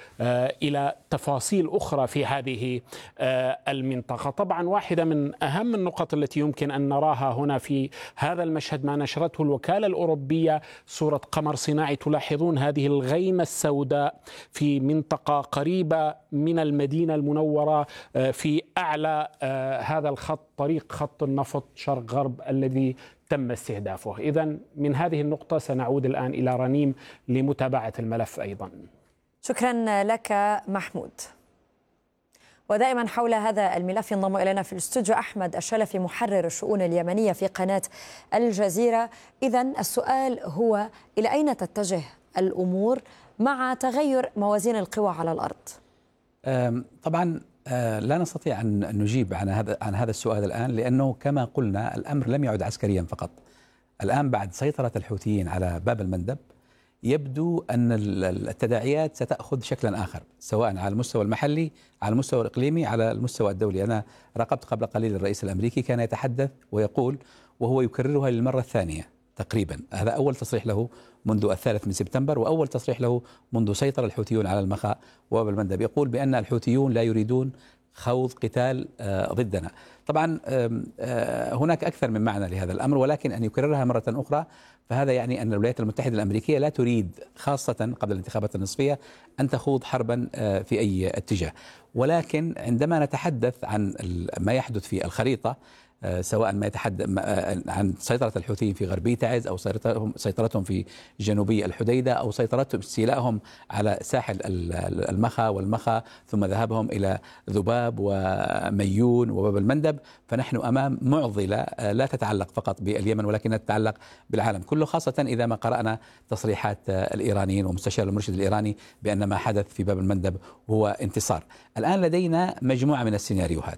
S16: وإلى تفاصيل أخرى في هذه آه المنطقة. طبعا واحدة من أهم النقط التي يمكن أن نراها هنا في هذا المشهد ما نشرته الوكالة الأوروبية، صورة قمر صناعي. تلاحظون هذه الغيمة السوداء في منطقة قريبة من المدينة المنورة في أعلى هذا الخط، طريق خط النفط شرق غرب الذي تم استهدافه. إذن من هذه النقطة سنعود الآن إلى رنيم لمتابعة الملف أيضا.
S13: شكرا لك محمود. ودائما حول هذا الملف ينضم إلينا في الاستوديو أحمد الشلفي محرر الشؤون اليمنية في قناة الجزيرة. إذن السؤال هو إلى أين تتجه الأمور مع تغير موازين القوى على الأرض؟
S17: طبعا لا نستطيع أن نجيب عن هذا عن هذا السؤال الآن، لأنه كما قلنا الأمر لم يعد عسكريا فقط. الآن بعد سيطرة الحوثيين على باب المندب يبدو أن التداعيات ستأخذ شكلا آخر، سواء على المستوى المحلي، على المستوى الإقليمي، على المستوى الدولي. أنا راقبت قبل قليل الرئيس الأمريكي كان يتحدث ويقول، وهو يكررها للمرة الثانية تقريبا، هذا أول تصريح له منذ الثالث من سبتمبر، وأول تصريح له منذ سيطر الحوثيون على المخا وباب المندب، يقول بأن الحوثيون لا يريدون خوض قتال ضدنا. طبعا هناك أكثر من معنى لهذا الأمر، ولكن أن يكررها مرة أخرى فهذا يعني أن الولايات المتحدة الأمريكية لا تريد، خاصة قبل الانتخابات النصفية، أن تخوض حربا في أي اتجاه. ولكن عندما نتحدث عن ما يحدث في الخريطة، سواء ما يتحدث عن سيطرة الحوثيين في غربي تعز، أو سيطرتهم في جنوبي الحديدة، أو سيطرتهم استيلائهم على ساحل المخا والمخا، ثم ذهابهم إلى ذباب وميون وباب المندب، فنحن أمام معضلة لا تتعلق فقط باليمن ولكنها تتعلق بالعالم كله، خاصة إذا ما قرأنا تصريحات الإيرانيين ومستشار المرشد الإيراني بأن ما حدث في باب المندب هو انتصار. الآن لدينا مجموعة من السيناريوهات،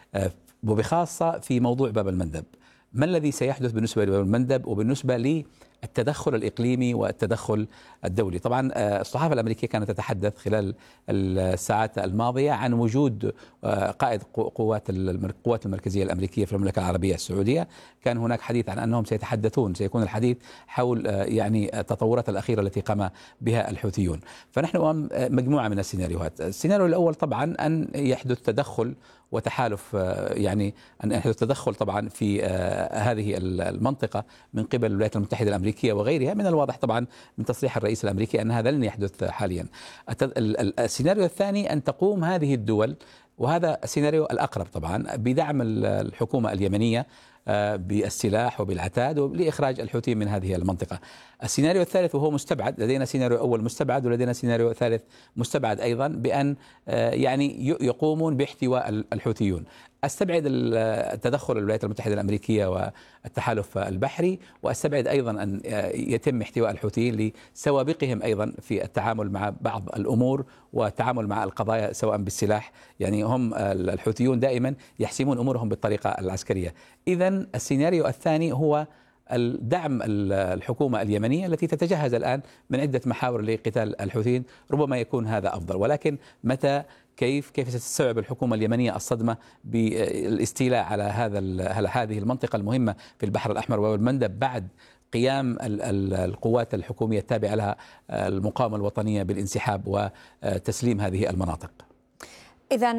S17: وبخاصة في موضوع باب المندب. ما الذي سيحدث بالنسبة لباب المندب وبالنسبة للتدخل الإقليمي والتدخل الدولي؟ طبعا الصحافة الأمريكية كانت تتحدث خلال الساعات الماضية عن وجود قائد قوات القوات المركزية الأمريكية في المملكة العربية السعودية. كان هناك حديث عن أنهم سيتحدثون، سيكون الحديث حول يعني التطورات الأخيرة التي قام بها الحوثيون. فنحن أمام مجموعة من السيناريوهات. السيناريو الأول طبعا أن يحدث تدخل وتحالف، يعني أن يحدث تدخل طبعا في هذه المنطقة من قبل الولايات المتحدة الأمريكية وغيرها. من الواضح طبعا من تصريح الرئيس الأمريكي أن هذا لن يحدث حاليا. السيناريو الثاني أن تقوم هذه الدول، وهذا السيناريو الأقرب طبعا، بدعم الحكومة اليمنية بالسلاح وبالعتاد لإخراج الحوثيين من هذه المنطقة. السيناريو الثالث وهو مستبعد، لدينا سيناريو أول مستبعد ولدينا سيناريو ثالث مستبعد أيضا، بأن يعني يقومون باحتواء الحوثيون. استبعد التدخل الولايات المتحده الامريكيه والتحالف البحري، واستبعد ايضا ان يتم احتواء الحوثيين لسوابقهم ايضا في التعامل مع بعض الامور والتعامل مع القضايا سواء بالسلاح. يعني هم الحوثيون دائما يحسمون امورهم بالطريقه العسكريه. اذا السيناريو الثاني هو الدعم الحكومة اليمنية التي تتجهز الآن من عدة محاور لقتال الحوثيين، ربما يكون هذا أفضل. ولكن متى، كيف كيف ستستوعب الحكومة اليمنية الصدمة بالاستيلاء على هذا هذه المنطقة المهمة في البحر الأحمر والمندب بعد قيام القوات الحكومية التابعة لها المقاومة الوطنية بالانسحاب وتسليم هذه المناطق؟
S13: إذن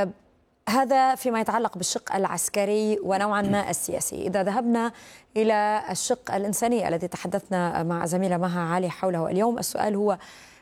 S13: هذا فيما يتعلق بالشق العسكري ونوعا ما السياسي. إذا ذهبنا إلى الشق الإنساني الذي تحدثنا مع زميلة مها علي حوله اليوم، السؤال هو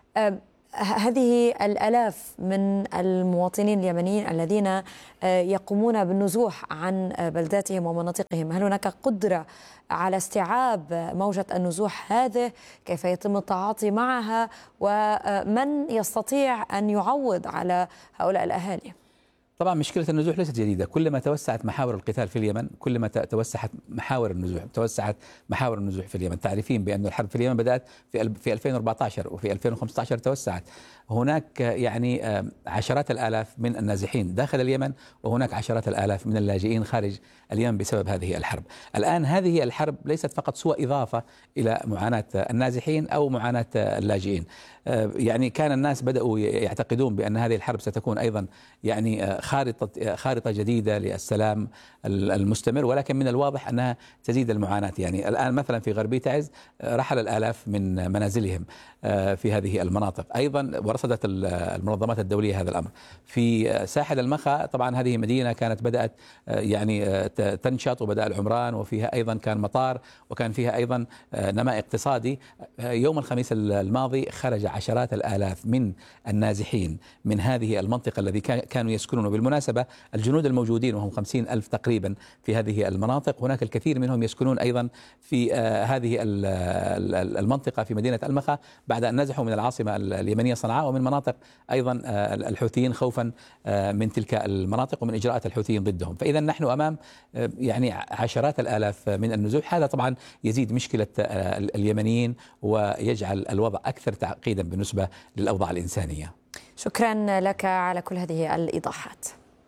S13: هذه الآلاف من المواطنين اليمنيين الذين يقومون بالنزوح عن بلداتهم ومناطقهم، هل هناك قدرة على استيعاب موجة النزوح هذه؟ كيف يتم التعاطي معها؟ ومن يستطيع أن يعوض على هؤلاء الأهالي؟
S17: طبعا مشكلة النزوح ليست جديدة، كلما توسعت محاور القتال في اليمن كلما توسعت محاور النزوح، توسعت محاور النزوح في اليمن. تعرفين بأن الحرب في اليمن بدأت في في ألفين وأربعة عشر وفي ألفين وخمسة عشر توسعت. هناك يعني عشرات الآلاف من النازحين داخل اليمن، وهناك عشرات الآلاف من اللاجئين خارج اليمن بسبب هذه الحرب. الآن هذه الحرب ليست فقط سوى إضافة إلى معاناة النازحين أو معاناة اللاجئين. يعني كان الناس بدأوا يعتقدون بأن هذه الحرب ستكون أيضا يعني خارطة خارطة جديدة للسلام المستمر، ولكن من الواضح أنها تزيد المعاناة. يعني الآن مثلا في غربي تعز رحل الآلاف من منازلهم في هذه المناطق، أيضا ورصدت المنظمات الدولية هذا الأمر. في ساحل المخا طبعا هذه مدينة كانت بدأت يعني تنشط وبدأ العمران، وفيها أيضا كان مطار وكان فيها أيضا نماء اقتصادي. يوم الخميس الماضي خرج عشرات الآلاف من النازحين من هذه المنطقة الذي كانوا يسكنون. بالمناسبة الجنود الموجودين وهم خمسين ألف تقريبا في هذه المناطق، هناك الكثير منهم يسكنون أيضا في هذه المنطقة في مدينة المخا بعد أن نزحوا من العاصمة اليمنية صنعاء ومن مناطق أيضا الحوثيين خوفا من تلك المناطق ومن إجراءات الحوثيين ضدهم. فإذا نحن أمام يعني عشرات الآلاف من النزوح. هذا طبعا يزيد مشكلة اليمنيين ويجعل الوضع أكثر تعقيدا بالنسبة للأوضاع الإنسانية.
S13: شكرا لك على كل هذه الإيضاحات.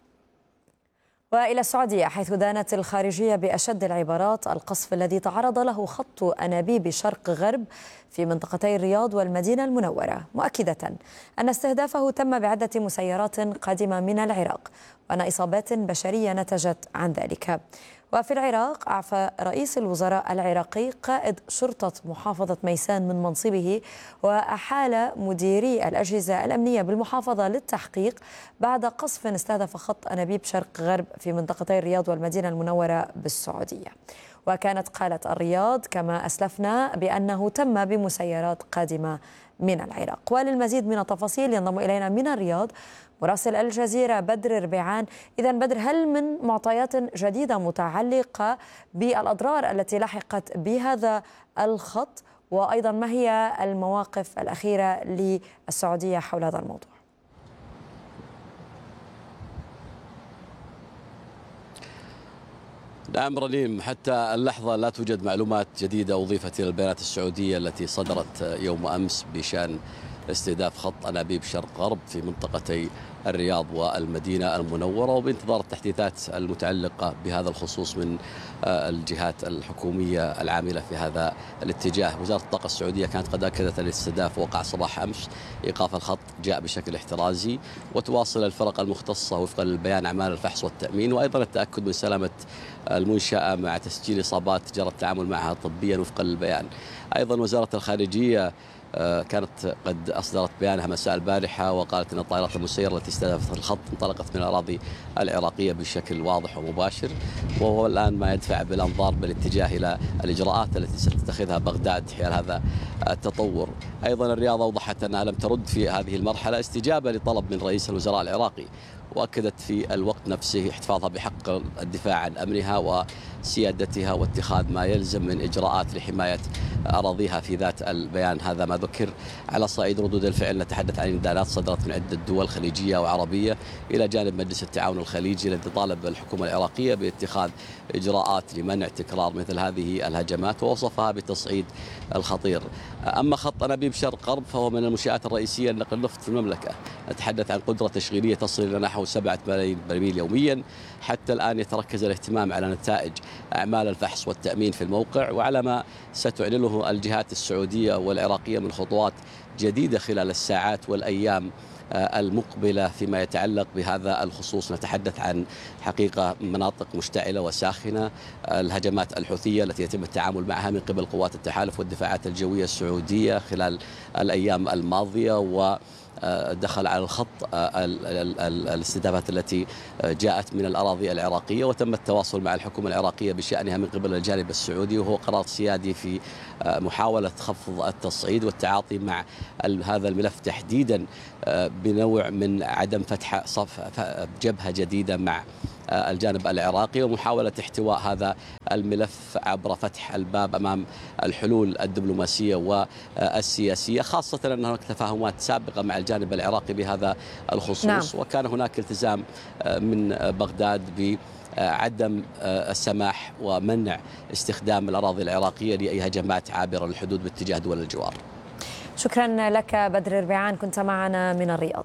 S13: وإلى السعودية، حيث دانت الخارجية بأشد العبارات القصف الذي تعرض له خط أنابيب شرق غرب في منطقتي الرياض والمدينة المنورة، مؤكدة أن استهدافه تم بعدة مسيرات قادمة من العراق وأن إصابات بشرية نتجت عن ذلك. وفي العراق، أعفى رئيس الوزراء العراقي قائد شرطة محافظة ميسان من منصبه، وأحال مديري الأجهزة الأمنية بالمحافظة للتحقيق بعد قصف استهدف خط أنابيب شرق غرب في منطقتي الرياض والمدينة المنورة بالسعودية. وكانت قالت الرياض كما أسلفنا بأنه تم بمسيرات قادمة من العراق. وللمزيد من التفاصيل ينضم إلينا من الرياض مراسل الجزيرة بدر ربيعان. إذن بدر، هل من معطيات جديدة متعلقة بالأضرار التي لحقت بهذا الخط؟ وأيضا ما هي المواقف الأخيرة للسعودية حول هذا الموضوع؟
S18: نعم رنيم، حتى اللحظة لا توجد معلومات جديدة أضيفت إلى البيانات السعودية التي صدرت يوم أمس بشأن استهداف خط أنابيب شرق غرب في منطقتي الرياض والمدينة المنورة، وبانتظار التحديثات المتعلقة بهذا الخصوص من الجهات الحكومية العاملة في هذا الاتجاه. وزارة الطاقة السعودية كانت قد أكدت أن الاستهداف وقع صباح أمس، إيقاف الخط جاء بشكل احترازي، وتواصل الفرق المختصة وفقا للبيان أعمال الفحص والتأمين، وأيضا التأكد من سلامة المنشأة مع تسجيل إصابات جرى التعامل معها طبيا وفقا للبيان. أيضا وزارة الخارجية كانت قد أصدرت بيانها مساء البارحة وقالت أن الطائرات المسيرة التي استهدفت الخط انطلقت من الأراضي العراقية بشكل واضح ومباشر، وهو الآن ما يدفع بالأنظار بالاتجاه إلى الإجراءات التي ستتخذها بغداد حيال هذا التطور. أيضا الرياض أوضحت أنها لم ترد في هذه المرحلة استجابة لطلب من رئيس الوزراء العراقي، وأكدت في الوقت نفسه احتفاظها بحق الدفاع عن أمنها وسيادتها واتخاذ ما يلزم من إجراءات لحماية أراضيها في ذات البيان. هذا ما ذكر. على صعيد ردود الفعل نتحدث عن نداءات صدرت من عدة دول خليجية وعربية إلى جانب مجلس التعاون الخليجي الذي طالب الحكومة العراقية باتخاذ إجراءات لمنع تكرار مثل هذه الهجمات ووصفها بالتصعيد الخطير. أما خط أنابيب شرق غرب فهو من المنشآت الرئيسية لنقل النفط في المملكة. نتحدث عن قدرة تشغيلية تصل إلى نحو سبعة ملايين برميل يوميا. حتى الآن يتركز الاهتمام على نتائج أعمال الفحص والتأمين في الموقع وعلى ما ستعلنه الجهات السعودية والعراقية من خطوات جديدة خلال الساعات والأيام المقبلة فيما يتعلق بهذا الخصوص. نتحدث عن حقيقة مناطق مشتعلة وساخنة، الهجمات الحوثية التي يتم التعامل معها من قبل قوات التحالف والدفاعات الجوية السعودية خلال الأيام الماضية، و دخل على الخط الاستهدافات التي جاءت من الأراضي العراقية، وتم التواصل مع الحكومة العراقية بشأنها من قبل الجانب السعودي، وهو قرار سيادي في محاولة خفض التصعيد والتعاطي مع هذا الملف تحديدا بنوع من عدم فتح صف جبهة جديدة مع الجانب العراقي ومحاولة احتواء هذا الملف عبر فتح الباب أمام الحلول الدبلوماسية والسياسية، خاصة أن هناك تفاهمات سابقة مع الجانب العراقي بهذا الخصوص. نعم. وكان هناك التزام من بغداد بعدم السماح ومنع استخدام الأراضي العراقية لأي هجمات عابرة للحدود باتجاه دول الجوار.
S13: شكرا لك بدر ربيعان، كنت معنا من الرياض.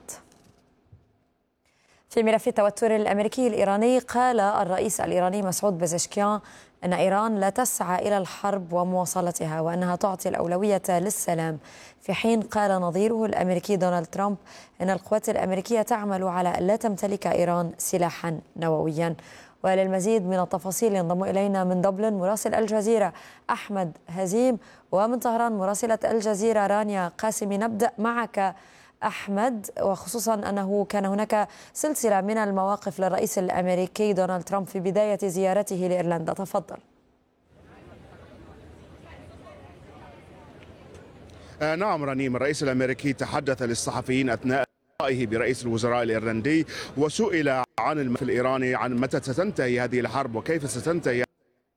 S13: في ملف التوتر الأمريكي الإيراني، قال الرئيس الإيراني مسعود بزشكيان أن إيران لا تسعى إلى الحرب ومواصلتها وأنها تعطي الأولوية للسلام، في حين قال نظيره الأمريكي دونالد ترامب أن القوات الأمريكية تعمل على أن لا تمتلك إيران سلاحا نوويا. وللمزيد من التفاصيل ينضم إلينا من دبلن مراسل الجزيرة أحمد هزيم، ومن طهران مراسلة الجزيرة رانيا قاسمي. نبدأ معك أحمد، وخصوصا أنه كان هناك سلسلة من المواقف للرئيس الأمريكي دونالد ترامب في بداية زيارته لإيرلندا. تفضل.
S12: آه نعم رنيم، الرئيس الأمريكي تحدث للصحفيين أثناء لقائه برئيس الوزراء الإيرلندي، وسئل عن الملف الإيراني عن متى ستنتهي هذه الحرب وكيف ستنتهي.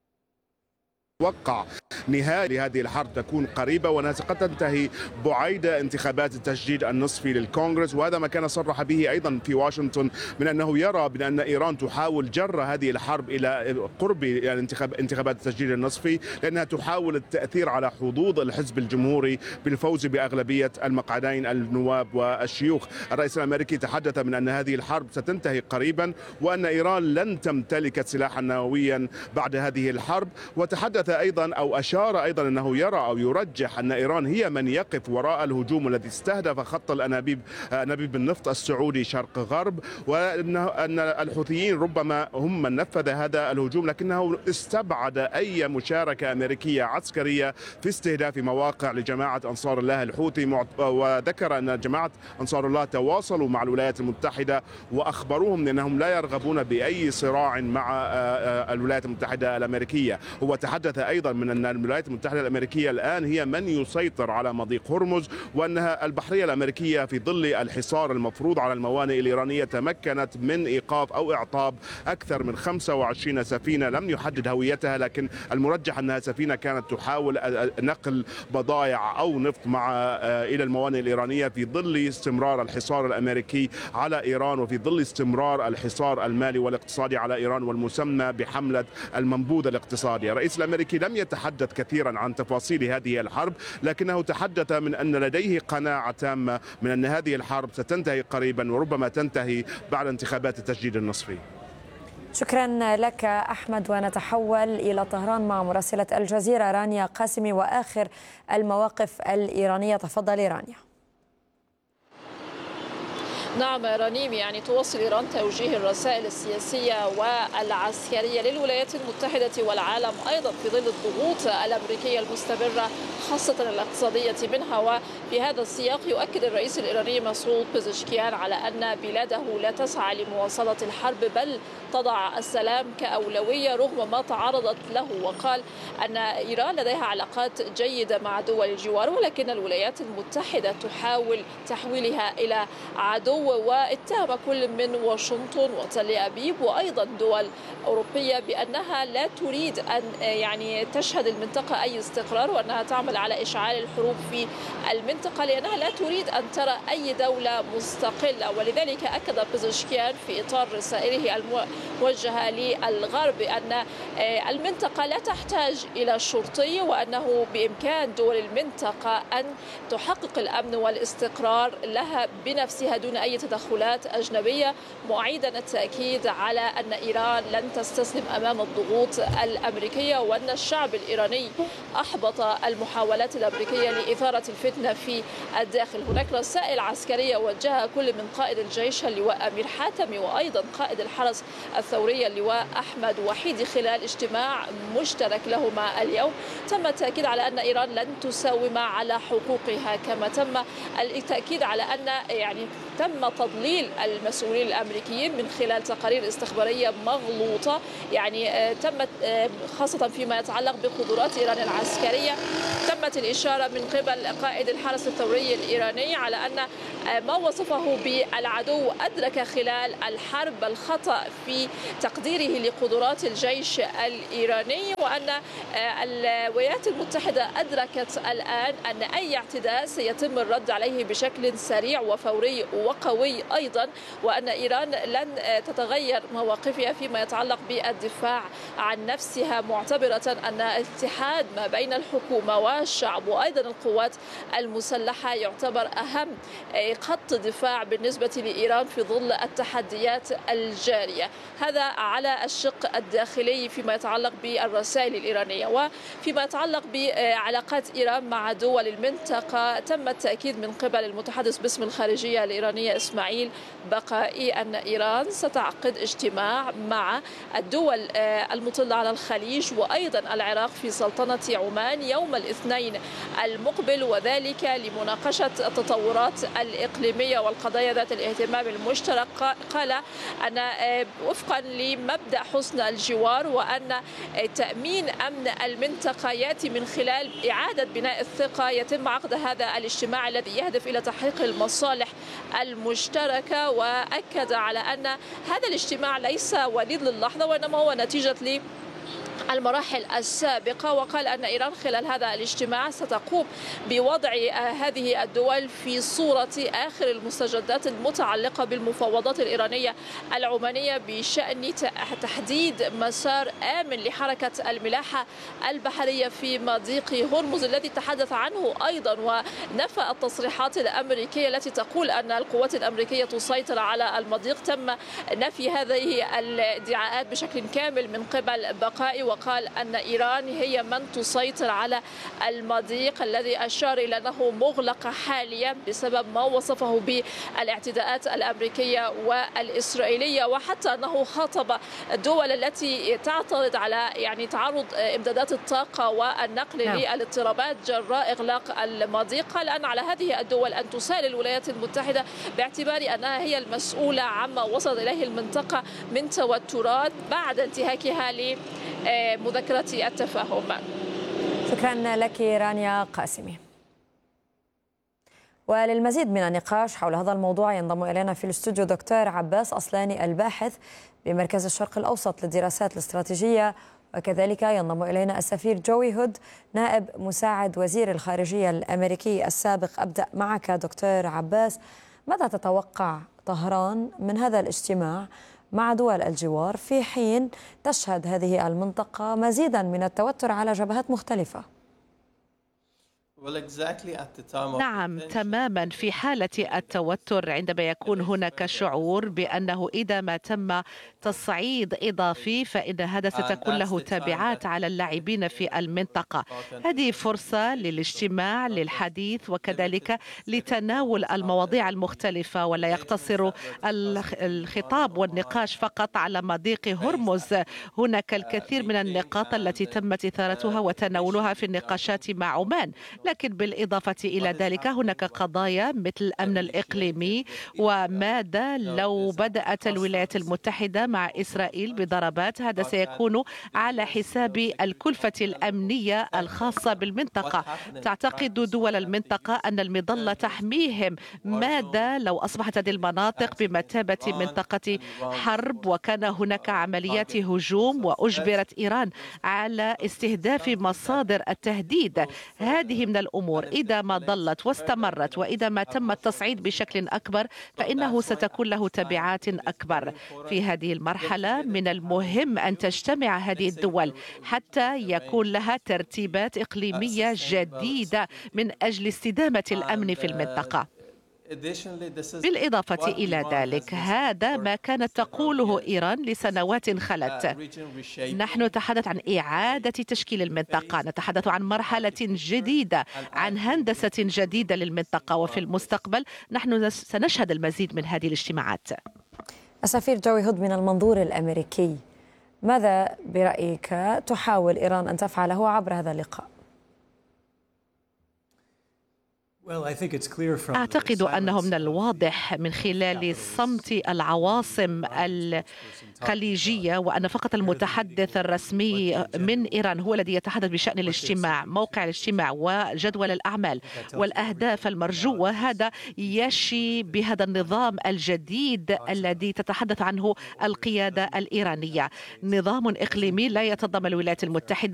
S12: توقع نهاية لهذه الحرب تكون قريبة وأنها قد تنتهي بعيد انتخابات التجديد النصفي للكونغرس، وهذا ما كان صرح به أيضا في واشنطن من أنه يرى بأن إيران تحاول جر هذه الحرب إلى قرب يعني انتخابات التجديد النصفي، لأنها تحاول التأثير على حظوظ الحزب الجمهوري بالفوز بأغلبية المقعدين النواب والشيوخ. الرئيس الأمريكي تحدث من أن هذه الحرب ستنتهي قريبا وأن إيران لن تمتلك سلاحا نوويا بعد هذه الحرب. وتحدث أيضا أو أشار أيضا أنه يرى أو يرجح أن إيران هي من يقف وراء الهجوم الذي استهدف خط الأنابيب أنابيب النفط السعودي شرق غرب، وأن الحوثيين ربما هم من نفذ هذا الهجوم، لكنه استبعد أي مشاركة أمريكية عسكرية في استهداف مواقع لجماعة أنصار الله الحوثي. وذكر أن جماعة أنصار الله تواصلوا مع الولايات المتحدة وأخبروهم أنهم لا يرغبون بأي صراع مع الولايات المتحدة الأمريكية. هو تحدث أيضا من أن الولايات المتحدة الأمريكية الآن هي من يسيطر على مضيق هرمز، وأنها البحرية الأمريكية في ظل الحصار المفروض على الموانئ الإيرانية تمكنت من إيقاف أو إعطاب أكثر من خمسة وعشرين سفينة لم يحدد هويتها، لكن المرجح أنها سفينة كانت تحاول نقل بضائع أو نفط مع إلى الموانئ الإيرانية في ظل استمرار الحصار الأمريكي على إيران وفي ظل استمرار الحصار المالي والاقتصادي على إيران والمسمى بحملة المنبوذ الاقتصادي. الرئيس الأمريكي لم يتحدث كثيرا عن تفاصيل هذه الحرب، لكنه تحدث من أن لديه قناعة تامة من أن هذه الحرب ستنتهي قريبا وربما تنتهي بعد انتخابات التجديد النصفي.
S13: شكرا لك أحمد، ونتحول إلى طهران مع مراسلة الجزيرة رانيا قاسمي وآخر المواقف الإيرانية. تفضلي رانيا.
S19: نعم رنيم، يعني تواصل إيران توجيه الرسائل السياسية والعسكرية للولايات المتحدة والعالم أيضا في ظل الضغوط الأمريكية المستمرة خاصة الاقتصادية منها. وفي هذا السياق يؤكد الرئيس الإيراني مسعود بزشكيان على أن بلاده لا تسعى لمواصلة الحرب بل تضع السلام كأولوية رغم ما تعرضت له، وقال أن إيران لديها علاقات جيدة مع دول الجوار ولكن الولايات المتحدة تحاول تحويلها إلى عدو العدو، واتهم كل من واشنطن وتل أبيب وأيضا دول أوروبية بأنها لا تريد أن يعني تشهد المنطقة أي استقرار، وأنها تعمل على إشعال الحروب في المنطقة، لأنها لا تريد أن ترى أي دولة مستقلة. ولذلك أكد بيزشكيان في إطار رسائله الموجهة للغرب أن المنطقة لا تحتاج إلى شرطي، وأنه بإمكان دول المنطقة أن تحقق الأمن والاستقرار لها بنفسها دون أي تدخلات أجنبية، معيدا التأكيد على أن إيران لن تستسلم أمام الضغوط الأمريكية، وأن الشعب الإيراني أحبط المحاولات الأمريكية لإثارة الفتنة في الداخل. هناك رسائل عسكرية وجهها كل من قائد الجيش اللواء أمير حاتمي وأيضا قائد الحرس الثوري اللواء أحمد وحيدي خلال اجتماع مشترك لهما اليوم. تم التأكيد على أن إيران لن تساوم على حقوقها، كما تم التأكيد على أن يعني تم تضليل المسؤولين الأمريكيين من خلال تقارير استخبارية مغلوطة، يعني تمت خاصة فيما يتعلق بقدرات إيران العسكرية. تمت الإشارة من قبل قائد الحرس الثوري الإيراني على أن ما وصفه بالعدو أدرك خلال الحرب الخطأ في تقديره لقدرات الجيش الإيراني، وأن الولايات المتحدة أدركت الآن أن أي اعتداء سيتم الرد عليه بشكل سريع وفوري وقوي أيضا، وأن إيران لن تتغير مواقفها فيما يتعلق بالدفاع عن نفسها، معتبرة أن الاتحاد ما بين الحكومة والشعب وأيضا القوات المسلحة يعتبر أهم خط دفاع بالنسبة لإيران في ظل التحديات الجارية. هذا على الشق الداخلي فيما يتعلق بالرسائل الإيرانية. وفيما يتعلق بعلاقات إيران مع دول المنطقة، تم التأكيد من قبل المتحدث باسم الخارجية الإيرانية إسماعيل بقائي أن إيران ستعقد اجتماع مع الدول المطلة على الخليج وأيضا العراق في سلطنة عمان يوم الاثنين المقبل، وذلك لمناقشة التطورات الإقليمية والقضايا ذات الاهتمام المشترك. قال أن وفقا لمبدأ حسن الجوار وأن تأمين أمن المنطقة يأتي من خلال إعادة بناء الثقة، يتم عقد هذا الاجتماع الذي يهدف إلى تحقيق المصالح المشتركة. وأكد على أن هذا الاجتماع ليس وليد للحظة، وإنما هو نتيجة ل المراحل السابقة. وقال أن إيران خلال هذا الاجتماع ستقوم بوضع هذه الدول في صورة آخر المستجدات المتعلقة بالمفاوضات الإيرانية العمانية بشأن تحديد مسار آمن لحركة الملاحة البحرية في مضيق هرمز الذي تحدث عنه أيضا، ونفى التصريحات الأمريكية التي تقول أن القوات الأمريكية تسيطر على المضيق. تم نفي هذه الادعاءات بشكل كامل من قبل بقائي، وقال أن إيران هي من تسيطر على المضيق الذي أشار إلى أنه مغلق حاليا بسبب ما وصفه بالاعتداءات الأمريكية والإسرائيلية، وحتى أنه خاطب الدول التي تعترض على يعني تعرض إمدادات الطاقة والنقل نعم. للاضطرابات جراء إغلاق المضيق. قال أن على هذه الدول أن تسال الولايات المتحدة باعتبار أنها هي المسؤولة عما وصلت إليه المنطقة من توترات بعد انتهاكها ل مذكرة التفاهم.
S13: شكرا لك رانيا قاسمي. وللمزيد من النقاش حول هذا الموضوع ينضم إلينا في الاستوديو دكتور عباس أصلاني الباحث بمركز الشرق الأوسط للدراسات الاستراتيجية، وكذلك ينضم إلينا السفير جوي هود نائب مساعد وزير الخارجية الأمريكي السابق. أبدأ معك دكتور عباس، ماذا تتوقع طهران من هذا الاجتماع مع دول الجوار في حين تشهد هذه المنطقة مزيدا من التوتر على جبهات مختلفة؟
S20: نعم تماما، في حالة التوتر عندما يكون هناك شعور بأنه إذا ما تم تصعيد إضافي فإن هذا ستكون له تبعات على اللاعبين في المنطقة. هذه فرصة للاجتماع للحديث وكذلك لتناول المواضيع المختلفة، ولا يقتصر الخطاب والنقاش فقط على مضيق هرمز. هناك الكثير من النقاط التي تمت إثارتها وتناولها في النقاشات مع عمان، لكن بالإضافة إلى ذلك هناك قضايا مثل الأمن الإقليمي، وماذا لو بدأت الولايات المتحدة مع إسرائيل بضربات؟ هذا سيكون على حساب الكلفة الأمنية الخاصة بالمنطقة. تعتقد دول المنطقة أن المظلة تحميهم؟ ماذا لو أصبحت هذه المناطق بمثابة منطقة حرب وكان هناك عمليات هجوم وأجبرت إيران على استهداف مصادر التهديد؟ هذه من الأمور إذا ما ظلت واستمرت وإذا ما تم التصعيد بشكل أكبر فإنه ستكون له تبعات أكبر. في هذه المرحلة من المهم أن تجتمع هذه الدول حتى يكون لها ترتيبات إقليمية جديدة من أجل استدامة الأمن في المنطقة. بالإضافة إلى ذلك هذا ما كانت تقوله إيران لسنوات خلت. نحن نتحدث عن إعادة تشكيل المنطقة، نتحدث عن مرحلة جديدة، عن هندسة جديدة للمنطقة، وفي المستقبل نحن سنشهد المزيد من هذه الاجتماعات.
S13: السفير جوي هود من المنظور الأمريكي، ماذا برأيك تحاول إيران أن تفعله عبر هذا اللقاء؟
S20: أعتقد أنه من الواضح من خلال صمت العواصم الخليجية وأن فقط المتحدث الرسمي من إيران هو الذي يتحدث بشأن الاجتماع، موقع الاجتماع وجدول الأعمال والأهداف المرجوة. هذا يشي بهذا النظام الجديد الذي تتحدث عنه القيادة الإيرانية، نظام إقليمي لا يتضمن الولايات المتحدة